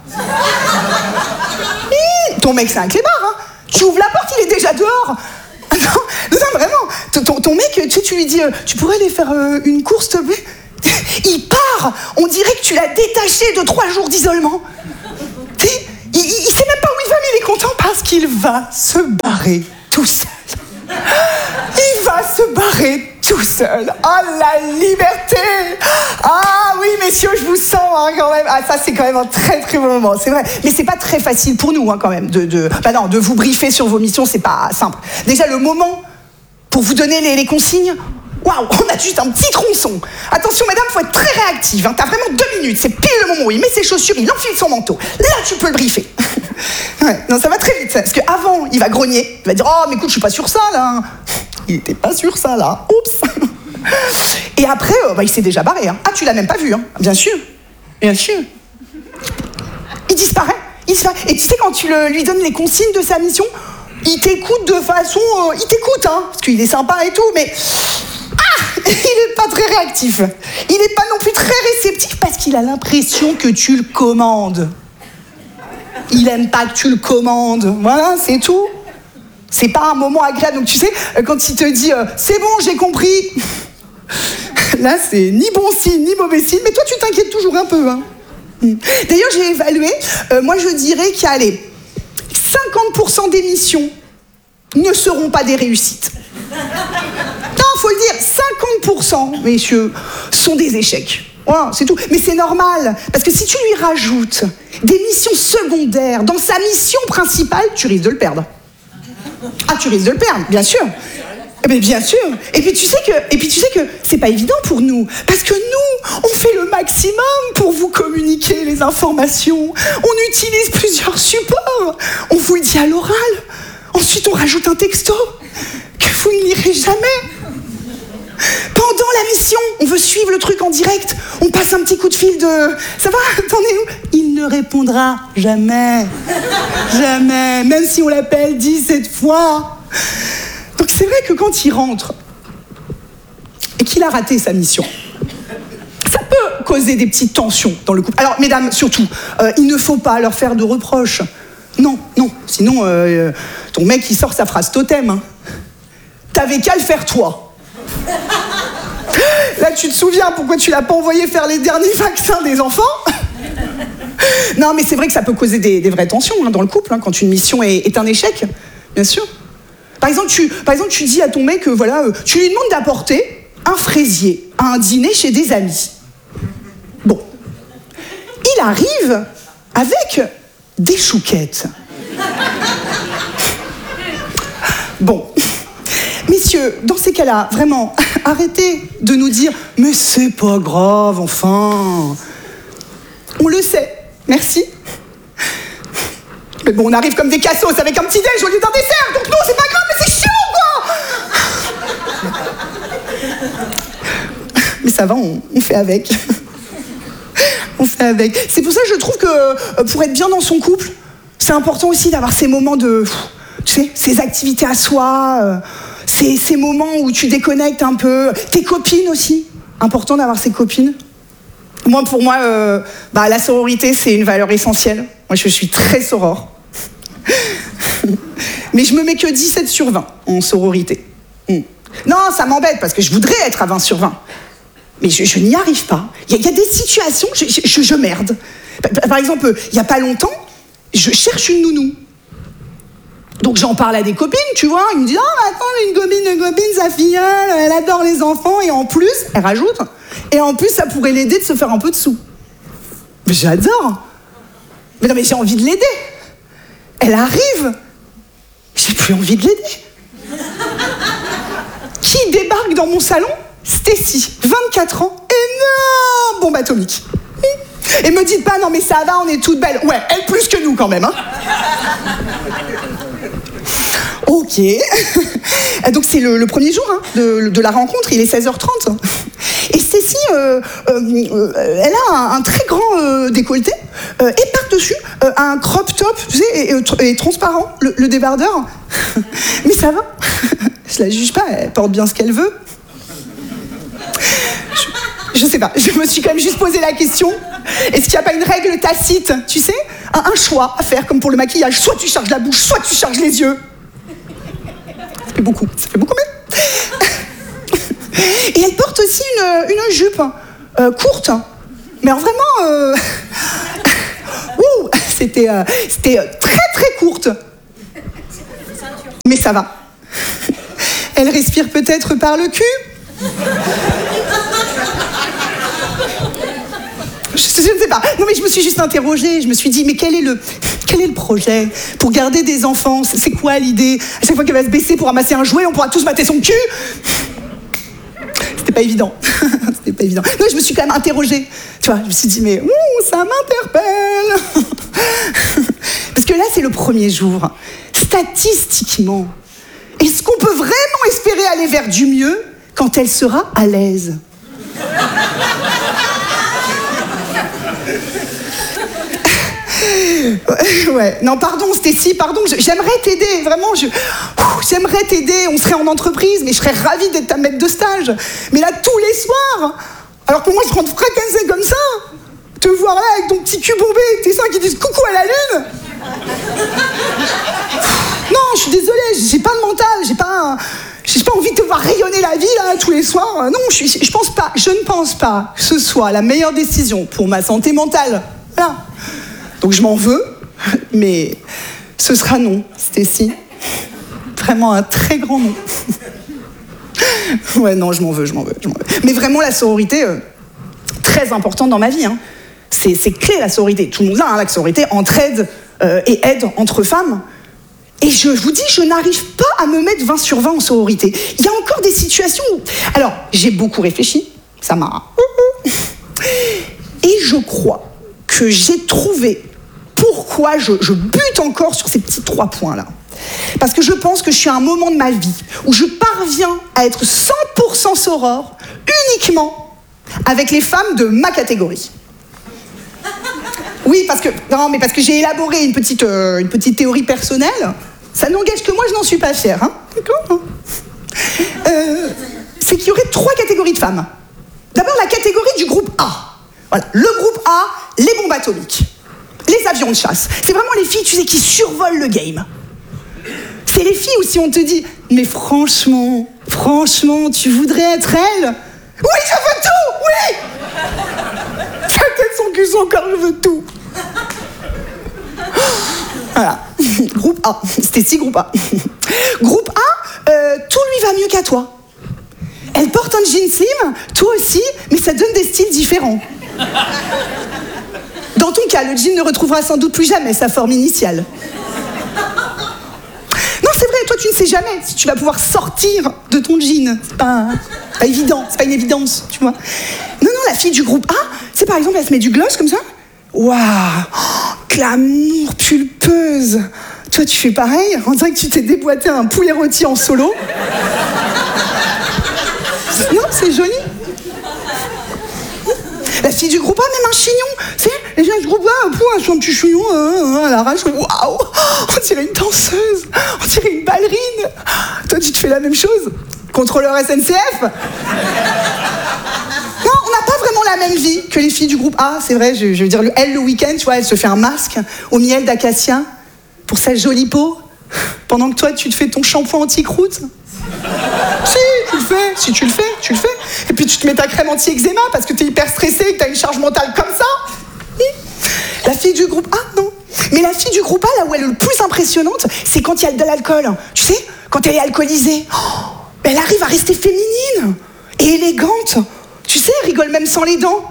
Mmh, ton mec c'est un clébard, hein. Tu ouvres la porte, il est déjà dehors. Non, non vraiment, ton, ton mec, tu sais, tu lui dis, euh, tu pourrais aller faire euh, une course, s'il te plaît? Il part. On dirait que tu l'as détaché de trois jours d'isolement. Il, il, il sait même pas où il va, mais il est content parce qu'il va se barrer tout seul. Il va se barrer tout seul. Oh, la liberté! Ah oui, messieurs, je vous sens hein, quand même. Ah, ça, c'est quand même un très très bon moment, c'est vrai. Mais c'est pas très facile pour nous, hein, quand même, de, de, bah non, de vous briefer sur vos missions, c'est pas simple. Déjà, le moment pour vous donner les, les consignes, waouh, on a juste un petit tronçon. Attention, madame, faut être très réactive. Hein, t'as vraiment deux minutes, c'est pile le moment où il met ses chaussures, il enfile son manteau. Là, tu peux le briefer. Ouais, non, ça va très vite, ça, parce qu'avant, il va grogner. Il va dire, oh, mais écoute, je suis pas sur ça, là. Il était pas sur ça, là. Oups. Et après, euh, bah, il s'est déjà barré. Hein. Ah, tu l'as même pas vu, hein. Bien sûr. Bien sûr. Il disparaît. Il disparaît. Et tu sais, quand tu le, lui donnes les consignes de sa mission, il t'écoute de façon... Euh, il t'écoute, hein, parce qu'il est sympa et tout, mais... Ah, il est pas très réactif. Il est pas non plus très réceptif parce qu'il a l'impression que tu le commandes. Il aime pas que tu le commandes. Voilà, c'est tout. C'est pas un moment agréable. Donc tu sais, quand il te dit euh, « c'est bon, j'ai compris », là, c'est ni bon signe, ni mauvais signe, mais toi, tu t'inquiètes toujours un peu. Hein. D'ailleurs, j'ai évalué, euh, moi, je dirais qu'il y a, allez, cinquante pour cent des missions ne seront pas des réussites. Non, faut le dire, cinquante pour cent, messieurs, sont des échecs. Voilà, c'est tout. Mais c'est normal, parce que si tu lui rajoutes des missions secondaires dans sa mission principale, tu risques de le perdre. Ah, tu risques de le perdre, bien sûr. Mais bien sûr. Et puis tu sais que, et puis tu sais que c'est pas évident pour nous, parce que nous, on fait le maximum pour vous communiquer les informations. On utilise plusieurs supports. On vous le dit à l'oral. Ensuite, on rajoute un texto que vous ne lirez jamais. Pendant la mission, on veut suivre le truc en direct. On passe un petit coup de fil de « Ça va, t'en es où ?» Il ne répondra jamais. Jamais. Même si on l'appelle dix-sept fois. Donc c'est vrai que quand il rentre et qu'il a raté sa mission, ça peut causer des petites tensions dans le couple. Alors, mesdames, surtout, euh, il ne faut pas leur faire de reproches. Non, non. Sinon, euh, ton mec, il sort sa phrase totem. Hein. T'avais qu'à le faire toi. Là, tu te souviens pourquoi tu l'as pas envoyé faire les derniers vaccins des enfants? Non, mais c'est vrai que ça peut causer des, des vraies tensions hein, dans le couple, hein, quand une mission est, est un échec, bien sûr. Par exemple, tu, par exemple, tu dis à ton mec que voilà, euh, tu lui demandes d'apporter un fraisier à un dîner chez des amis. Bon, il arrive avec des chouquettes. Bon. Messieurs, dans ces cas-là, vraiment, arrêtez de nous dire « Mais c'est pas grave, enfin !» On le sait, merci. Mais bon, on arrive comme des cassos avec un petit déj au lieu d'un dessert, donc non, c'est pas grave, mais c'est chiant, quoi. Mais ça va, on, on fait avec. On fait avec. C'est pour ça que je trouve que pour être bien dans son couple, c'est important aussi d'avoir ces moments de... Tu sais, ces activités à soi... Euh, Ces, ces moments où tu déconnectes un peu. Tes copines aussi. Important d'avoir ses copines. Moi, pour moi, euh, bah, la sororité, c'est une valeur essentielle. Moi, je suis très soror. Mais je me mets que dix-sept sur vingt en sororité. Mm. Non, ça m'embête parce que je voudrais être à vingt sur vingt. Mais je, je n'y arrive pas. Il y, y a des situations, je, je, je merde. Par exemple, il n'y a pas longtemps, je cherche une nounou. Donc j'en parle à des copines, tu vois, ils me disent « Ah, attends, une copine, une copine, sa filleule, elle adore les enfants, et en plus, elle rajoute, et en plus, ça pourrait l'aider de se faire un peu de sous. » Mais j'adore. Mais non, mais j'ai envie de l'aider. Elle arrive, j'ai plus envie de l'aider. Qui débarque dans mon salon? Stacy, vingt-quatre ans, énorme bombe atomique. Et me dites pas, non mais ça va, on est toutes belles. Ouais, elle plus que nous quand même, hein. Ok. Donc c'est le, le premier jour hein, de, de la rencontre, il est seize heures trente. Et Stacy, euh, euh, elle a un, un très grand euh, décolleté euh, et par-dessus euh, un crop top, tu sais, et, et, et transparent, le, le débardeur. Mais ça va. Je la juge pas, elle porte bien ce qu'elle veut. Je, je sais pas, je me suis quand même juste posé la question. Est-ce qu'il n'y a pas une règle tacite, tu sais, un, un choix à faire comme pour le maquillage. Soit tu charges la bouche, soit tu charges les yeux. Ça fait beaucoup, ça fait beaucoup même. Et elle porte aussi une, une jupe euh, courte. Mais alors vraiment... Euh... Ouh, c'était, euh, c'était très très courte. Mais ça va. Elle respire peut-être par le cul. Je, je ne sais pas. Non mais je me suis juste interrogée. Je me suis dit, mais quel est le, quel est le projet pour garder des enfants? C'est quoi l'idée? À chaque fois qu'elle va se baisser pour ramasser un jouet, on pourra tous mater son cul. C'était pas évident. C'était pas évident. Non, je me suis quand même interrogée. Tu vois, je me suis dit, mais ouh, ça m'interpelle. Parce que là, c'est le premier jour. Statistiquement, est-ce qu'on peut vraiment espérer aller vers du mieux quand elle sera à l'aise? Ouais, non, pardon, Stécie, pardon, j'aimerais t'aider, vraiment, je, j'aimerais t'aider, on serait en entreprise, mais je serais ravie d'être ta maître de stage. Mais là, tous les soirs, alors que moi, je rentre fracassée comme ça, te voir là avec ton petit cul bombé, avec tes seins qui disent coucou à la lune. Non, je suis désolée, j'ai pas de mental, j'ai pas, j'ai pas envie de te voir rayonner la vie là tous les soirs. Non, je, je pense pas, je ne pense pas que ce soit la meilleure décision pour ma santé mentale. Voilà. Donc je m'en veux, mais ce sera non, Stécie. Vraiment un très grand non. Ouais, non, je m'en veux, je m'en veux, je m'en veux. Mais vraiment, la sororité, euh, très importante dans ma vie. Hein. C'est, c'est clé, la sororité. Tout le monde l'a, hein, la sororité, entraide euh, et aide entre femmes. Et je vous dis, je n'arrive pas à me mettre vingt sur vingt en sororité. Il y a encore des situations où... Alors, j'ai beaucoup réfléchi, ça m'a... Et je crois que j'ai trouvé pourquoi je, je bute encore sur ces petits trois points-là. Parce que je pense que je suis à un moment de ma vie où je parviens à être cent pour cent soror uniquement avec les femmes de ma catégorie. Oui, parce que, non, mais parce que j'ai élaboré une petite, euh, une petite théorie personnelle. Ça n'engage que moi, je n'en suis pas fière. Hein. D'accord, hein. euh, C'est qu'il y aurait trois catégories de femmes. D'abord, la catégorie du groupe A. Voilà, le groupe A, les bombes atomiques, les avions de chasse. C'est vraiment les filles, tu sais, qui survolent le game. C'est les filles où si on te dit « Mais franchement, franchement, tu voudrais être elle ?» Oui, je veux tout, oui. Sa tête, son cul, son corps, je veux tout. Voilà, groupe A. C'était si groupe A. Groupe A, euh, tout lui va mieux qu'à toi. Elle porte un jean slim, toi aussi, mais ça donne des styles différents. Dans ton cas, le jean ne retrouvera sans doute plus jamais sa forme initiale. Non, c'est vrai, toi, tu ne sais jamais si tu vas pouvoir sortir de ton jean. C'est pas, c'est pas évident, c'est pas une évidence, tu vois. Non, non, la fille du groupe A, c'est par exemple, elle se met du gloss comme ça. Waouh, oh, glamour pulpeuse. Toi, tu fais pareil, on dirait que tu t'es déboîté un poulet rôti en solo. Non, c'est joli. La fille du groupe A, même un chignon. Tu sais, les gens du groupe A, pour un petit chignon hein, à l'arrache. Waouh, on dirait une danseuse. On dirait une ballerine. Toi, tu te fais la même chose. Contrôleur S N C F. Non, on n'a pas vraiment la même vie que les filles du groupe A. C'est vrai, je, je veux dire, elle, le week-end, tu vois, elle se fait un masque au miel d'acacia pour sa jolie peau. Pendant que toi, tu te fais ton shampoing anti-croûte. Si, tu le fais, si tu le fais, tu le fais. Et puis tu te mets ta crème anti-eczéma parce que t'es hyper stressé et que t'as une charge mentale comme ça. La fille du groupe A, non. Mais la fille du groupe A, là où elle est le plus impressionnante, c'est quand il y a de l'alcool. Tu sais, quand elle est alcoolisée. Oh, elle arrive à rester féminine et élégante. Tu sais, elle rigole même sans les dents.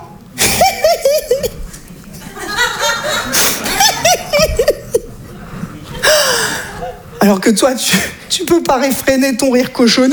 Alors que toi, tu, tu peux pas réfréner ton rire cochonou.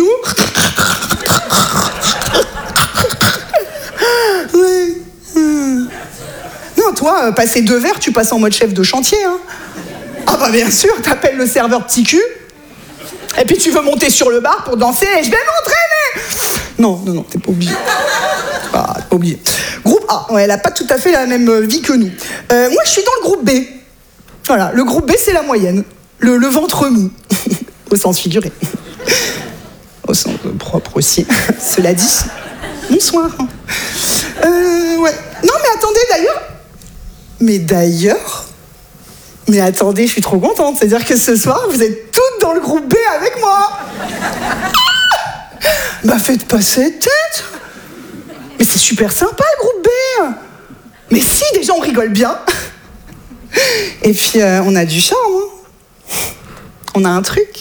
Oui. Non, toi, passer deux verres, tu passes en mode chef de chantier. Hein. Ah bah bien sûr, t'appelles le serveur petit cul. Et puis tu veux monter sur le bar pour danser et je vais m'entraîner. Non, non, non, t'es pas obligé. Ah, t'es pas obligé. Groupe A, ouais, elle a pas tout à fait la même vie que nous. Euh, moi, je suis dans le groupe B. Voilà, le groupe B, c'est la moyenne. Le, le ventre mou, au sens figuré. Au sens propre aussi, cela dit. Bonsoir. Euh, ouais. Non, mais attendez, d'ailleurs... Mais d'ailleurs... Mais attendez, je suis trop contente. C'est-à-dire que ce soir, vous êtes toutes dans le groupe B avec moi. Ah bah, faites pas cette tête. Mais c'est super sympa le groupe B. Mais si, déjà on rigole bien. Et puis euh, on a du charme. Hein. On a un truc.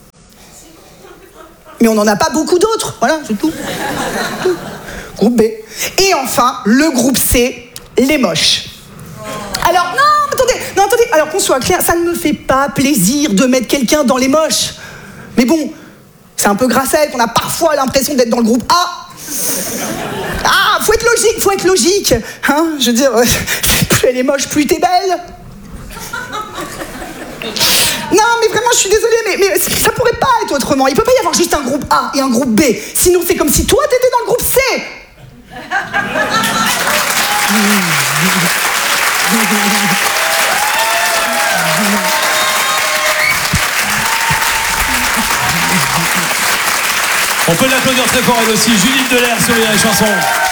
Mais on n'en a pas beaucoup d'autres. Voilà, c'est tout. tout. Groupe B. Et enfin, le groupe C, les moches. Alors, non, attendez, non, attendez, alors qu'on soit clair, ça ne me fait pas plaisir de mettre quelqu'un dans les moches. Mais bon, c'est un peu grâce à elle qu'on a parfois l'impression d'être dans le groupe A. Ah, faut être logique, faut être logique. Hein, je veux dire, plus elle est moche, plus t'es belle. Non, mais vraiment, je suis désolée, mais, mais ça pourrait pas être autrement. Il peut pas y avoir juste un groupe A et un groupe B. Sinon, c'est comme si toi, t'étais dans le groupe C. On peut l'applaudir très fort, elle aussi. Judith Delair sur les chansons.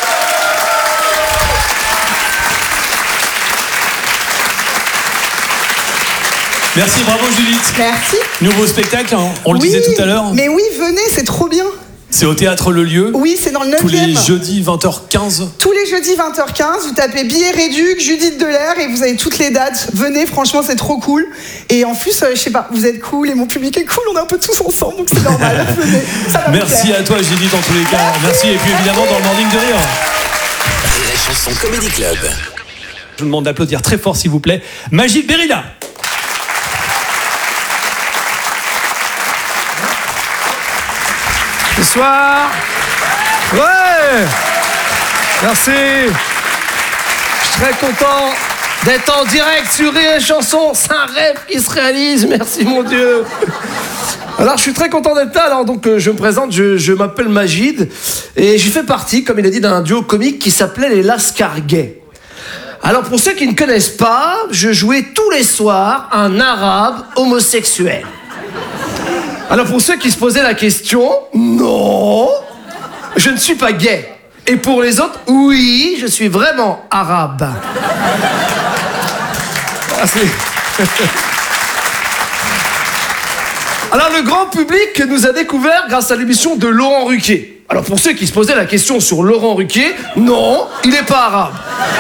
Merci, bravo Judith. Merci. Nouveau spectacle, hein, on le oui, disait tout à l'heure. Mais oui, venez, c'est trop bien. C'est au Théâtre Le Lieu. Oui, c'est dans le neuvième. Tous les jeudis vingt heures quinze. Tous les jeudis vingt heures quinze, vous tapez billets réduc, Judith Delair et vous avez toutes les dates. Venez, franchement, c'est trop cool. Et en plus, euh, je sais pas, vous êtes cool et mon public est cool, on est un peu tous ensemble, donc c'est normal. Venez, ça va. Merci à toi Judith en tous les cas. Merci, Merci. Et puis évidemment dans le Morning de Rire. Rire et Chanson Comedy Club. Je vous demande d'applaudir très fort s'il vous plaît. Magid Berida. Bonsoir. Ouais. Merci. Je suis très content d'être en direct sur Rire et Chanson. C'est un rêve qui se réalise. Merci mon Dieu. Alors je suis très content d'être là. Alors donc euh, je me présente. Je, je m'appelle Magid et j'ai fait partie, comme il a dit, d'un duo comique qui s'appelait les Lascarguets. Alors pour ceux qui ne connaissent pas, je jouais tous les soirs un arabe homosexuel. Alors pour ceux qui se posaient la question, non, je ne suis pas gay. Et pour les autres, oui, je suis vraiment arabe. Ah, c'est... Alors le grand public nous a découvert grâce à l'émission de Laurent Ruquier. Alors pour ceux qui se posaient la question sur Laurent Ruquier, non, il n'est pas arabe.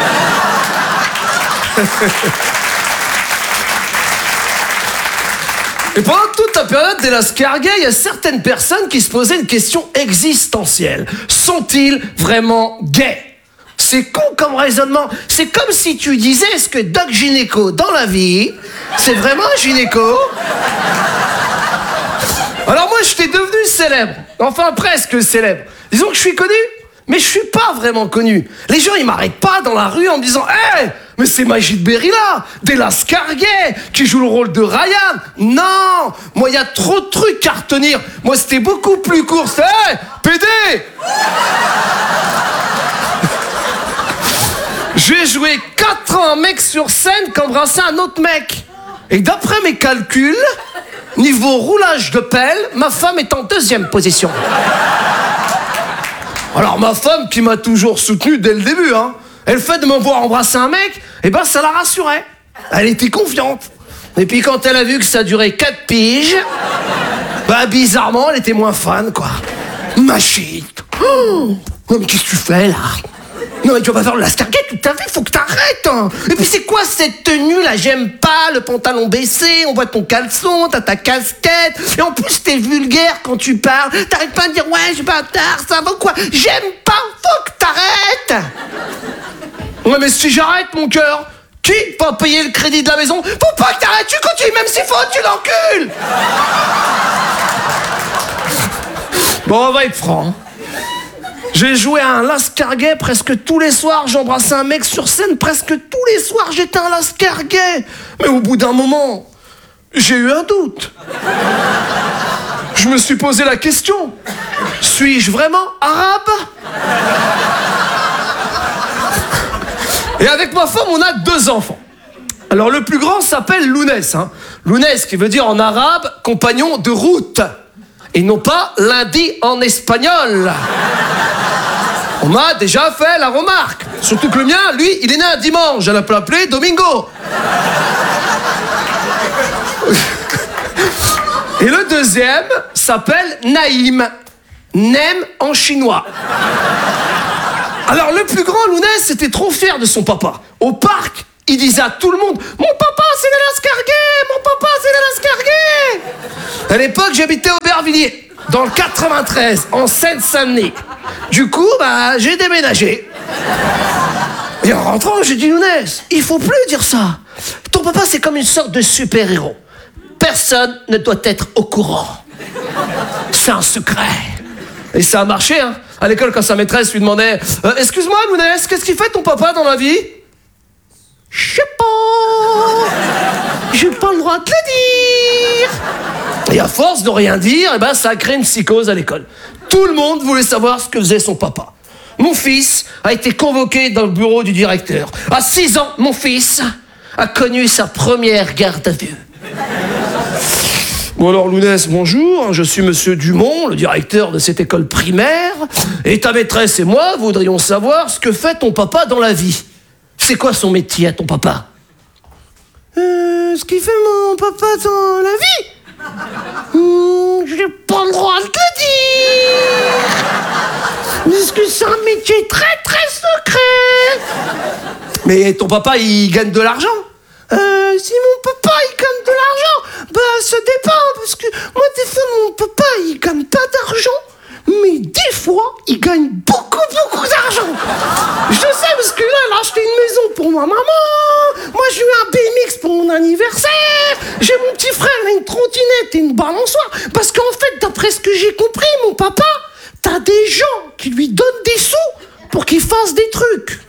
Et pendant toute la période des Lascarguets, il y a certaines personnes qui se posaient une question existentielle. Sont-ils vraiment gays ? C'est con comme raisonnement. C'est comme si tu disais, est-ce que Doc Gynéco, dans la vie, c'est vraiment un gynéco ? Alors moi, j'étais devenu célèbre. Enfin, presque célèbre. Disons que je suis connu, mais je suis pas vraiment connu. Les gens, ils m'arrêtent pas dans la rue en me disant « Hé, mais c'est Magid Berida, des Lascarguets, qui joue le rôle de Ryan. » Non, moi, il y a trop de trucs à retenir. Moi, c'était beaucoup plus court. C'était « Hé, P D !» J'ai joué quatre ans un mec sur scène qui embrassait un autre mec. Et d'après mes calculs, niveau roulage de pelle, ma femme est en deuxième position. Alors ma femme, qui m'a toujours soutenu dès le début, hein, elle fait de me voir embrasser un mec, et ben ça la rassurait. Elle était confiante. Et puis quand elle a vu que ça durait quatre piges, bah bizarrement, elle était moins fan, quoi. Magid. Oh, mais qu'est-ce que tu fais, là ? Non mais tu vas pas faire le Lascarguet toute ta vie, faut que t'arrêtes, hein. Et puis c'est quoi cette tenue là? J'aime pas, le pantalon baissé, on voit ton caleçon, t'as ta casquette, et en plus t'es vulgaire quand tu parles, t'arrêtes pas de dire ouais je suis bâtard, ça va quoi? J'aime pas, faut que t'arrêtes. Ouais mais si j'arrête mon cœur, qui va payer le crédit de la maison? Faut pas que t'arrêtes, tu continues, même s'il faut, tu l'encules. Bon on va être franc. J'ai joué à un Lascarguet presque tous les soirs, j'embrassais un mec sur scène presque tous les soirs, j'étais un Lascarguet. Mais au bout d'un moment, j'ai eu un doute. Je me suis posé la question, suis-je vraiment arabe? Et avec ma femme, on a deux enfants. Alors le plus grand s'appelle Lounès, hein. Lounès qui veut dire en arabe compagnon de route. Et non pas lundi en espagnol. On m'a déjà fait la remarque. Surtout que le mien, lui, il est né un dimanche. Elle peut l'appeler Domingo. Et le deuxième s'appelle Naïm. Nem en chinois. Alors le plus grand, Lounès, était trop fier de son papa. Au parc, il disait à tout le monde « Mon papa, c'est de l'escarguet! Mon papa, c'est de l'escarguet !» À l'époque, j'habitais au Aubervilliers, dans le quatre-vingt-treize, en Seine-Saint-Denis. Du coup, bah, j'ai déménagé. Et en rentrant, j'ai dit « Lounès, il faut plus dire ça. Ton papa, c'est comme une sorte de super-héros. Personne ne doit être au courant. C'est un secret. » Et ça a marché, hein. À l'école, quand sa maîtresse lui demandait euh, « Excuse-moi, Lounès, qu'est-ce qu'il fait ton papa dans la vie ?» « Je sais pas. J'ai pas le droit de le dire. » Et à force de rien dire, eh ben, ça a créé une psychose à l'école. Tout le monde voulait savoir ce que faisait son papa. Mon fils a été convoqué dans le bureau du directeur. À six ans, mon fils a connu sa première garde à vue. Bon alors Lounès, bonjour, je suis monsieur Dumont, le directeur de cette école primaire, et ta maîtresse et moi voudrions savoir ce que fait ton papa dans la vie. C'est quoi son métier à ton papa? Euh, ce qu'il fait mon papa dans la vie? Hum, j'ai pas le droit de te dire. Parce que c'est un métier très très secret. Mais ton papa, il gagne de l'argent? Euh, si mon papa, il gagne de l'argent, bah ça dépend, parce que moi, des fois, mon papa, il gagne pas d'argent, mais des fois, il gagne beaucoup, beaucoup d'argent. Je sais, parce que là, il a acheté une maison pour ma maman, moi, j'ai eu un B M X pour mon anniversaire, j'ai mon petit frère, il a une trottinette et une balançoire, parce qu'en fait, d'après ce que j'ai compris, mon papa, t'as des gens qui lui donnent des sous pour qu'il fasse des trucs.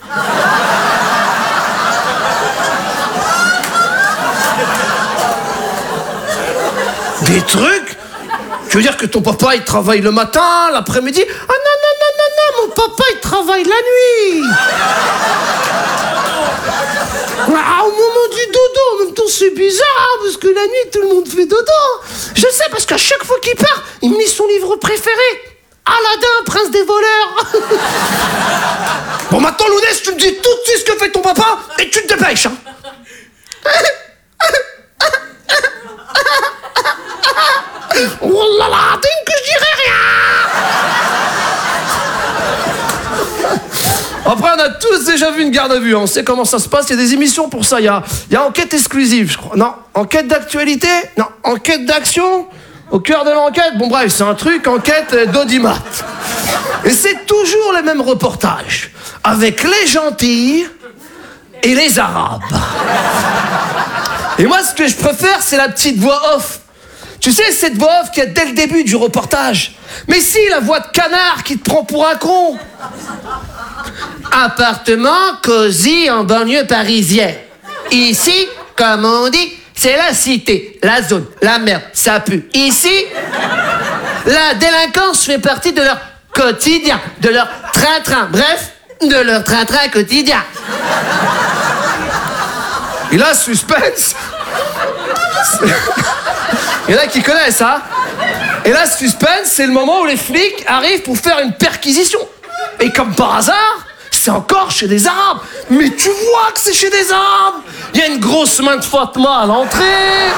Des trucs? Tu veux dire que ton papa, il travaille le matin, l'après-midi? Ah non, non, non, non, non, mon papa, il travaille la nuit. Ah, au moment du dodo, en même temps, c'est bizarre, parce que la nuit, tout le monde fait dodo. Je sais, parce qu'à chaque fois qu'il part, il me lit son livre préféré. Aladdin, prince des voleurs. Bon, maintenant, Lounès, tu me dis tout de suite ce que fait ton papa, et tu te dépêches, hein. Oh là là, t'es que je dirais rien. Après, on a tous déjà vu une garde à vue, hein. On sait comment ça se passe, il y a des émissions pour ça, il y a, il y a enquête exclusive, je crois. Non, enquête d'actualité? Non, enquête d'action? Au cœur de l'enquête? Bon bref, c'est un truc, enquête d'audimat. Et c'est toujours les mêmes reportages, avec les gentils et les arabes. Et moi, ce que je préfère, c'est la petite voix off. Tu sais, cette voix off qu'il y a dès le début du reportage. Mais si, la voix de canard qui te prend pour un con. Appartement cosy en banlieue parisienne. Ici, comme on dit, c'est la cité, la zone, la merde, ça pue. Ici, la délinquance fait partie de leur quotidien, de leur train-train, bref, de leur train-train quotidien. Et là, suspense. Il y en a qui connaissent, hein. Et là, suspense, c'est le moment où les flics arrivent pour faire une perquisition. Et comme par hasard, c'est encore chez des Arabes. Mais tu vois que c'est chez des Arabes. Il y a une grosse main de Fatma à l'entrée.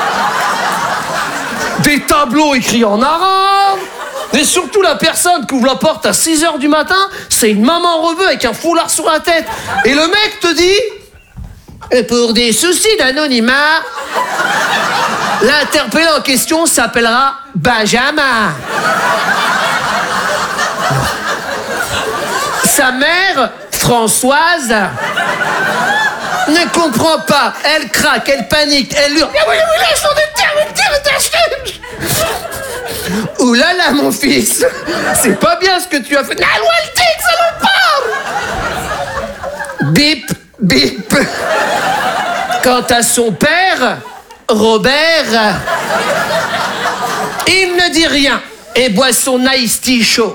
Des tableaux écrits en arabe. Et surtout, la personne qui ouvre la porte à six heures du matin, c'est une maman rebeu avec un foulard sur la tête. Et le mec te dit... Et pour des soucis d'anonymat, l'interpellé en question s'appellera Benjamin. Sa mère, Françoise, ne comprend pas. Elle craque, elle panique, elle hurle. Ouh là là, mon fils, c'est pas bien ce que tu as fait. Bip, bip. Quant à son père, Robert, il ne dit rien et boit son iced tea chaud.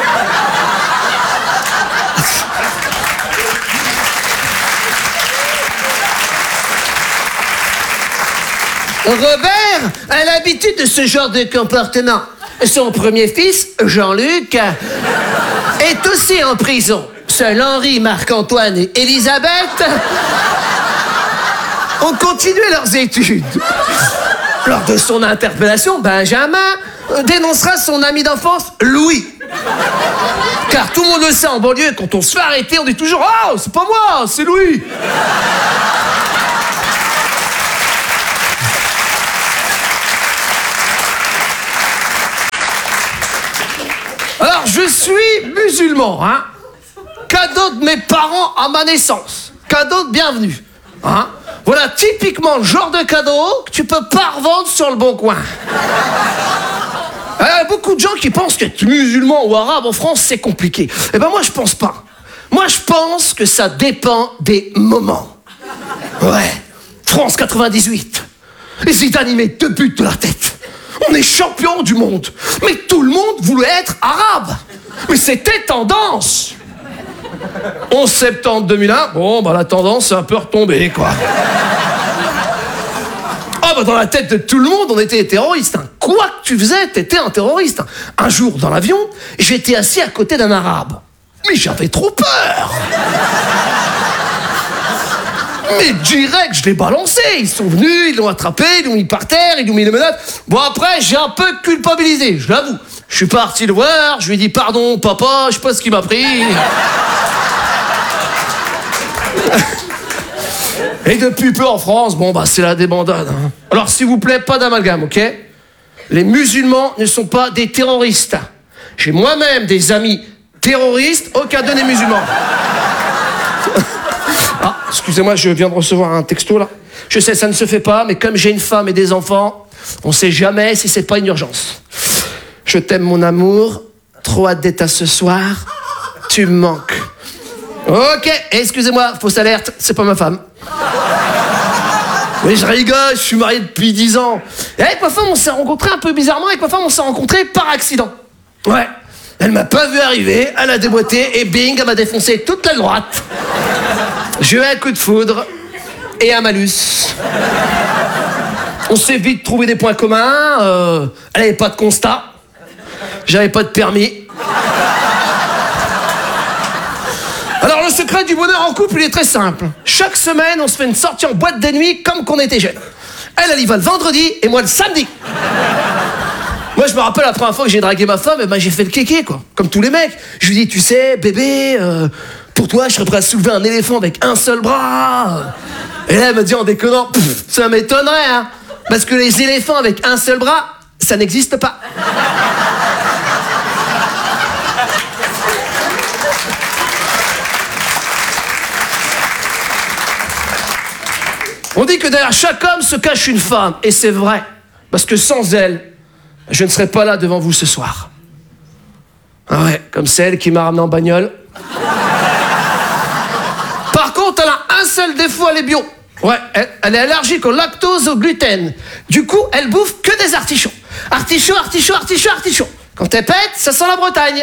Robert a l'habitude de ce genre de comportement. Son premier fils, Jean-Luc, est aussi en prison. Seuls Henri, Marc-Antoine et Elisabeth ont continué leurs études. Lors de son interpellation, Benjamin dénoncera son ami d'enfance, Louis. Car tout le monde le sait en banlieue, quand on se fait arrêter, on dit toujours « Oh, c'est pas moi, c'est Louis !» Alors, je suis musulman, hein. Cadeau de mes parents à ma naissance. Cadeau de bienvenue, hein. Voilà typiquement le genre de cadeau que tu peux pas revendre sur le bon coin. Il y a beaucoup de gens qui pensent qu'être musulman ou arabe en France, c'est compliqué. Eh ben moi, je pense pas. Moi, je pense que ça dépend des moments. Ouais, France quatre-vingt-dix-huit. Zidane, il met deux buts de la tête. On est champion du monde. Mais tout le monde voulait être arabe. Mais c'était tendance. onze septembre deux mille un, bon, bah la tendance est un peu retombée, quoi. Ah, bah dans la tête de tout le monde, on était des terroristes. Hein. Quoi que tu faisais, t'étais un terroriste. Un jour, dans l'avion, j'étais assis à côté d'un arabe. Mais j'avais trop peur. Mais direct, je l'ai balancé. Ils sont venus, ils l'ont attrapé, ils l'ont mis par terre, ils l'ont mis les menottes. Bon, après, j'ai un peu culpabilisé, je l'avoue. Je suis parti le voir, je lui ai dit pardon, papa, je sais pas ce qu'il m'a pris. Et depuis peu en France, bon, bah, c'est la débandade. Hein. Alors, s'il vous plaît, pas d'amalgame, ok? Les musulmans ne sont pas des terroristes. J'ai moi-même des amis terroristes, aucun d'eux n'est musulman. Ah, excusez-moi, je viens de recevoir un texto là. Je sais, ça ne se fait pas, mais comme j'ai une femme et des enfants, on sait jamais si c'est pas une urgence. Je t'aime mon amour, trop hâte d'être à ce soir, tu me manques. Ok, excusez-moi, fausse alerte, c'est pas ma femme. Mais je rigole, je suis marié depuis dix ans. Et avec ma femme, on s'est rencontrés un peu bizarrement, avec ma femme, on s'est rencontrés par accident. Ouais. Elle m'a pas vu arriver, elle a déboîté et bing, elle m'a défoncé toute la droite. J'ai eu un coup de foudre et un malus. On s'est vite trouvé des points communs. Euh, elle avait pas de constat. J'avais pas de permis. Alors le secret du bonheur en couple, il est très simple. Chaque semaine, on se fait une sortie en boîte de nuit comme qu'on était jeunes. Elle, elle y va le vendredi et moi le samedi. Moi, je me rappelle la première fois que j'ai dragué ma femme, et ben j'ai fait le kéké, quoi. Comme tous les mecs. Je lui dis, tu sais, bébé, euh, pour toi, je serais prêt à soulever un éléphant avec un seul bras. Et là, elle me dit en déconnant, ça m'étonnerait, hein. Parce que les éléphants avec un seul bras, ça n'existe pas. On dit que derrière chaque homme se cache une femme, et c'est vrai. Parce que sans elle, je ne serai pas là devant vous ce soir. Ah ouais, comme celle qui m'a ramené en bagnole. Par contre, elle a un seul défaut, elle est bio. Ouais, elle, elle est allergique au lactose, au gluten. Du coup, elle bouffe que des artichauts. Artichaut, artichaut, artichaut, artichaut. Quand elle pète, ça sent la Bretagne.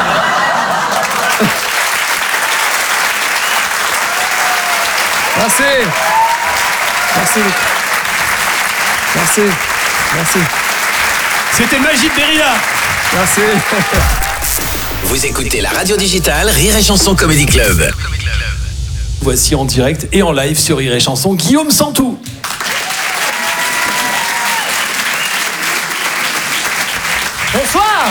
Merci. Merci. Merci. Merci. C'était Magic Berilla. Merci. Vous écoutez la radio digitale Rire et Chanson Comedy Club. Voici en direct et en live sur Rire et Chanson, Guillaume Santou. Bonsoir.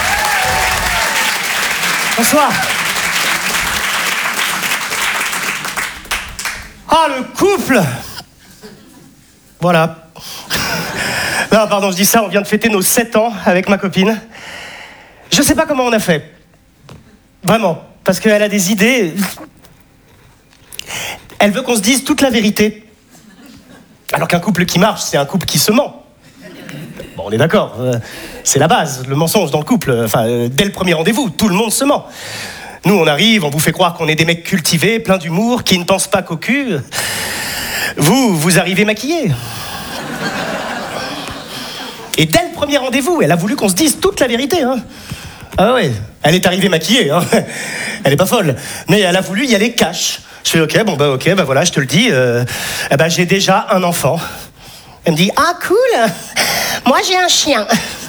Bonsoir. Ah, le couple. Voilà. Non, pardon, je dis ça, on vient de fêter nos sept ans avec ma copine. Je sais pas comment on a fait. Vraiment. Parce qu'elle a des idées. Elle veut qu'on se dise toute la vérité. Alors qu'un couple qui marche, c'est un couple qui se ment. Bon, on est d'accord. Euh, c'est la base, le mensonge dans le couple. Enfin, euh, dès le premier rendez-vous, tout le monde se ment. Nous, on arrive, on vous fait croire qu'on est des mecs cultivés, pleins d'humour, qui ne pensent pas qu'au cul. Vous, vous arrivez maquillés. Et dès le premier rendez-vous, elle a voulu qu'on se dise toute la vérité. Hein. Ah ouais, elle est arrivée maquillée. Hein. Elle est pas folle. Mais elle a voulu y aller cash. Je fais ok, bon bah ok, bah voilà, je te le dis. Euh, eh ben, j'ai déjà un enfant. Elle me dit ah cool. Moi j'ai un chien.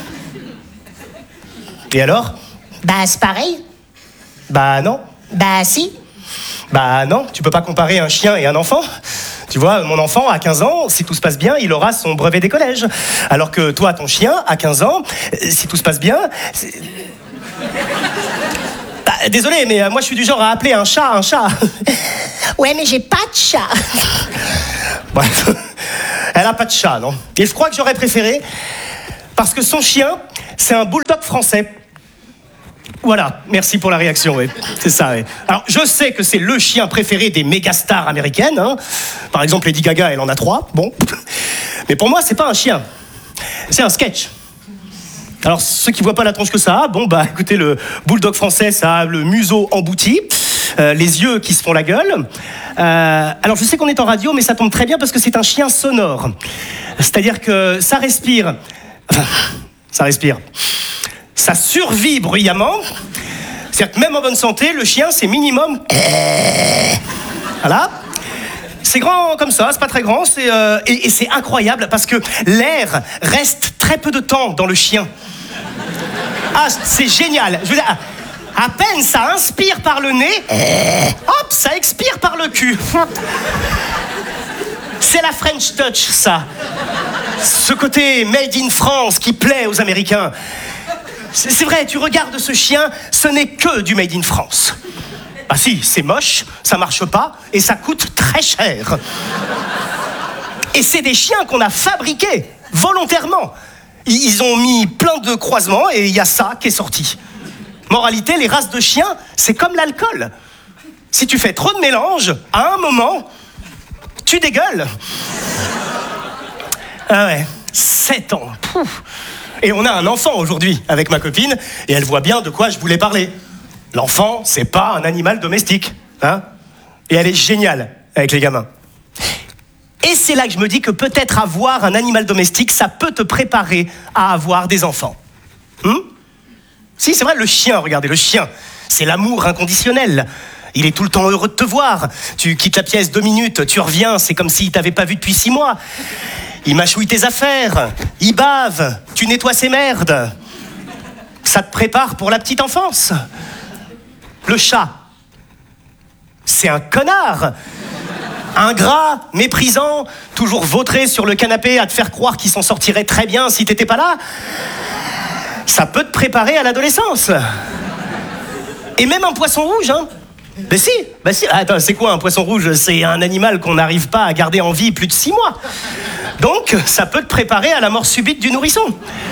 Et alors? Bah c'est pareil. Bah non. Bah si. Bah non, tu peux pas comparer un chien et un enfant. Tu vois, mon enfant, à quinze ans, si tout se passe bien, il aura son brevet des collèges. Alors que toi, ton chien, à quinze ans, si tout se passe bien... C'est... Bah, désolé, mais euh, moi je suis du genre à appeler un chat un chat. Ouais, mais j'ai pas de chat. Bref, elle a pas de chat, non? Et je crois que j'aurais préféré, parce que son chien, c'est un bulldog français. Voilà, merci pour la réaction, oui. C'est ça, oui. Alors, je sais que c'est le chien préféré des mégastars américaines, hein. Par exemple, Lady Gaga, elle en a trois, bon. Mais pour moi, c'est pas un chien, c'est un sketch. Alors, ceux qui voient pas la tronche que ça a, bon, bah, écoutez, le bulldog français, ça a le museau embouti, euh, les yeux qui se font la gueule. Euh, alors, je sais qu'on est en radio, mais ça tombe très bien parce que c'est un chien sonore. C'est-à-dire que ça respire... Enfin, ça respire... Ça survit bruyamment. C'est-à-dire que même en bonne santé, le chien, c'est minimum... Voilà. C'est grand comme ça, c'est pas très grand, c'est, euh, et, et c'est incroyable parce que l'air reste très peu de temps dans le chien. Ah, c'est génial. Je veux dire, à peine ça inspire par le nez, hop, ça expire par le cul. C'est la French touch, ça. Ce côté made in France qui plaît aux Américains. C'est vrai, tu regardes ce chien, ce n'est que du made in France. Ah si, c'est moche, ça marche pas, et ça coûte très cher. Et c'est des chiens qu'on a fabriqués, volontairement. Ils ont mis plein de croisements, et il y a ça qui est sorti. Moralité, les races de chiens, c'est comme l'alcool. Si tu fais trop de mélange, à un moment, tu dégueules. Ah ouais, sept ans. Pouf. Et on a un enfant aujourd'hui avec ma copine, et elle voit bien de quoi je voulais parler. L'enfant, c'est pas un animal domestique, hein? Et elle est géniale avec les gamins. Et c'est là que je me dis que peut-être avoir un animal domestique, ça peut te préparer à avoir des enfants. Hum? Si, c'est vrai, le chien, regardez, le chien, c'est l'amour inconditionnel. Il est tout le temps heureux de te voir. Tu quittes la pièce deux minutes, tu reviens, c'est comme s'il t'avait pas vu depuis six mois. Il mâchouille tes affaires, il bave, tu nettoies ses merdes. Ça te prépare pour la petite enfance. Le chat, c'est un connard. Ingrat, méprisant, toujours vautré sur le canapé à te faire croire qu'il s'en sortirait très bien si t'étais pas là. Ça peut te préparer à l'adolescence. Et même un poisson rouge, hein. Ben si, ben si. Attends, c'est quoi un poisson rouge? C'est un animal qu'on n'arrive pas à garder en vie plus de six mois. Donc, ça peut te préparer à la mort subite du nourrisson.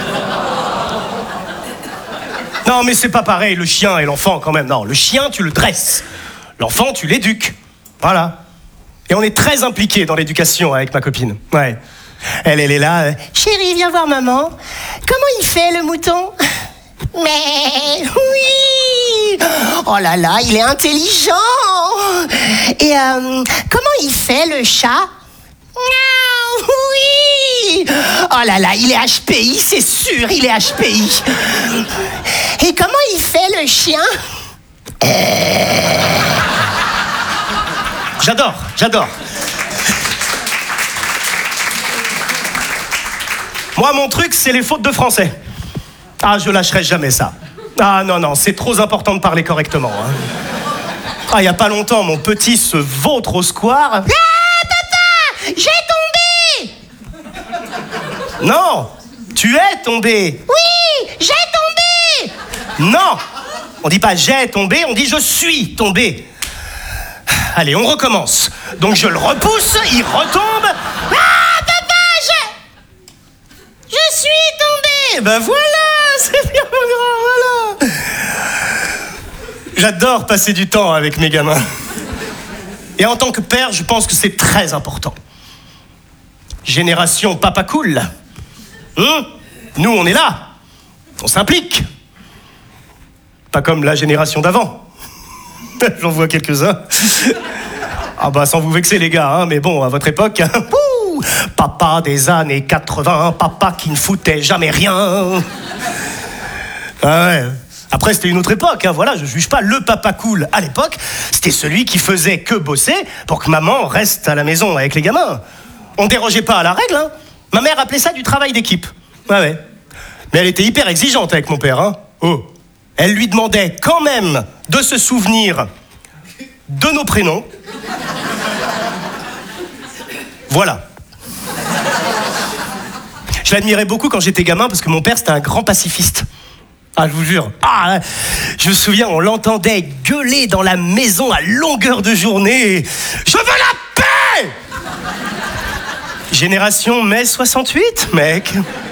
Non, mais c'est pas pareil, le chien et l'enfant, quand même. Non, le chien, tu le dresses. L'enfant, tu l'éduques. Voilà. Et on est très impliqués dans l'éducation avec ma copine. Ouais. Elle, elle est là. Euh... Chérie, viens voir maman. Comment il fait, le mouton? Mais oui! Oh là là, il est intelligent! Et euh, comment il fait, le chat? Oui! Oh là là, il est H P I, c'est sûr, il est H P I. Et comment il fait, le chien? J'adore, j'adore. Moi, mon truc, c'est les fautes de français. Ah, je lâcherai jamais ça. Ah non, non, c'est trop important de parler correctement. Hein. Ah, il y a pas longtemps, mon petit se vautre au square. Ah, papa! J'ai tombé! Non! Tu es tombé! Oui! J'ai tombé! Non! On dit pas j'ai tombé, on dit je suis tombé. Allez, on recommence. Donc je le repousse, il retombe. Ah, papa, je... Je suis tombé! Ben voilà, c'est bien grand, voilà. J'adore passer du temps avec mes gamins. Et en tant que père, je pense que c'est très important. Génération papa cool. Hum? Nous, on est là. On s'implique. Pas comme la génération d'avant. J'en vois quelques-uns. Ah bah, sans vous vexer, les gars, hein, mais bon, à votre époque... Ouh, papa des années quatre-vingts, papa qui ne foutait jamais rien. Ah ouais. Après, c'était une autre époque, hein, voilà, je juge pas. Le papa cool, à l'époque, c'était celui qui faisait que bosser pour que maman reste à la maison avec les gamins. On dérogeait pas à la règle, hein. Ma mère appelait ça du travail d'équipe. Ouais, ouais. Mais elle était hyper exigeante avec mon père, hein. Oh. Elle lui demandait quand même de se souvenir de nos prénoms. Voilà. Je l'admirais beaucoup quand j'étais gamin parce que mon père, c'était un grand pacifiste. Ah, je vous jure. Ah, je me souviens, on l'entendait gueuler dans la maison à longueur de journée. Je veux la paix! Génération mai soixante-huit, mec.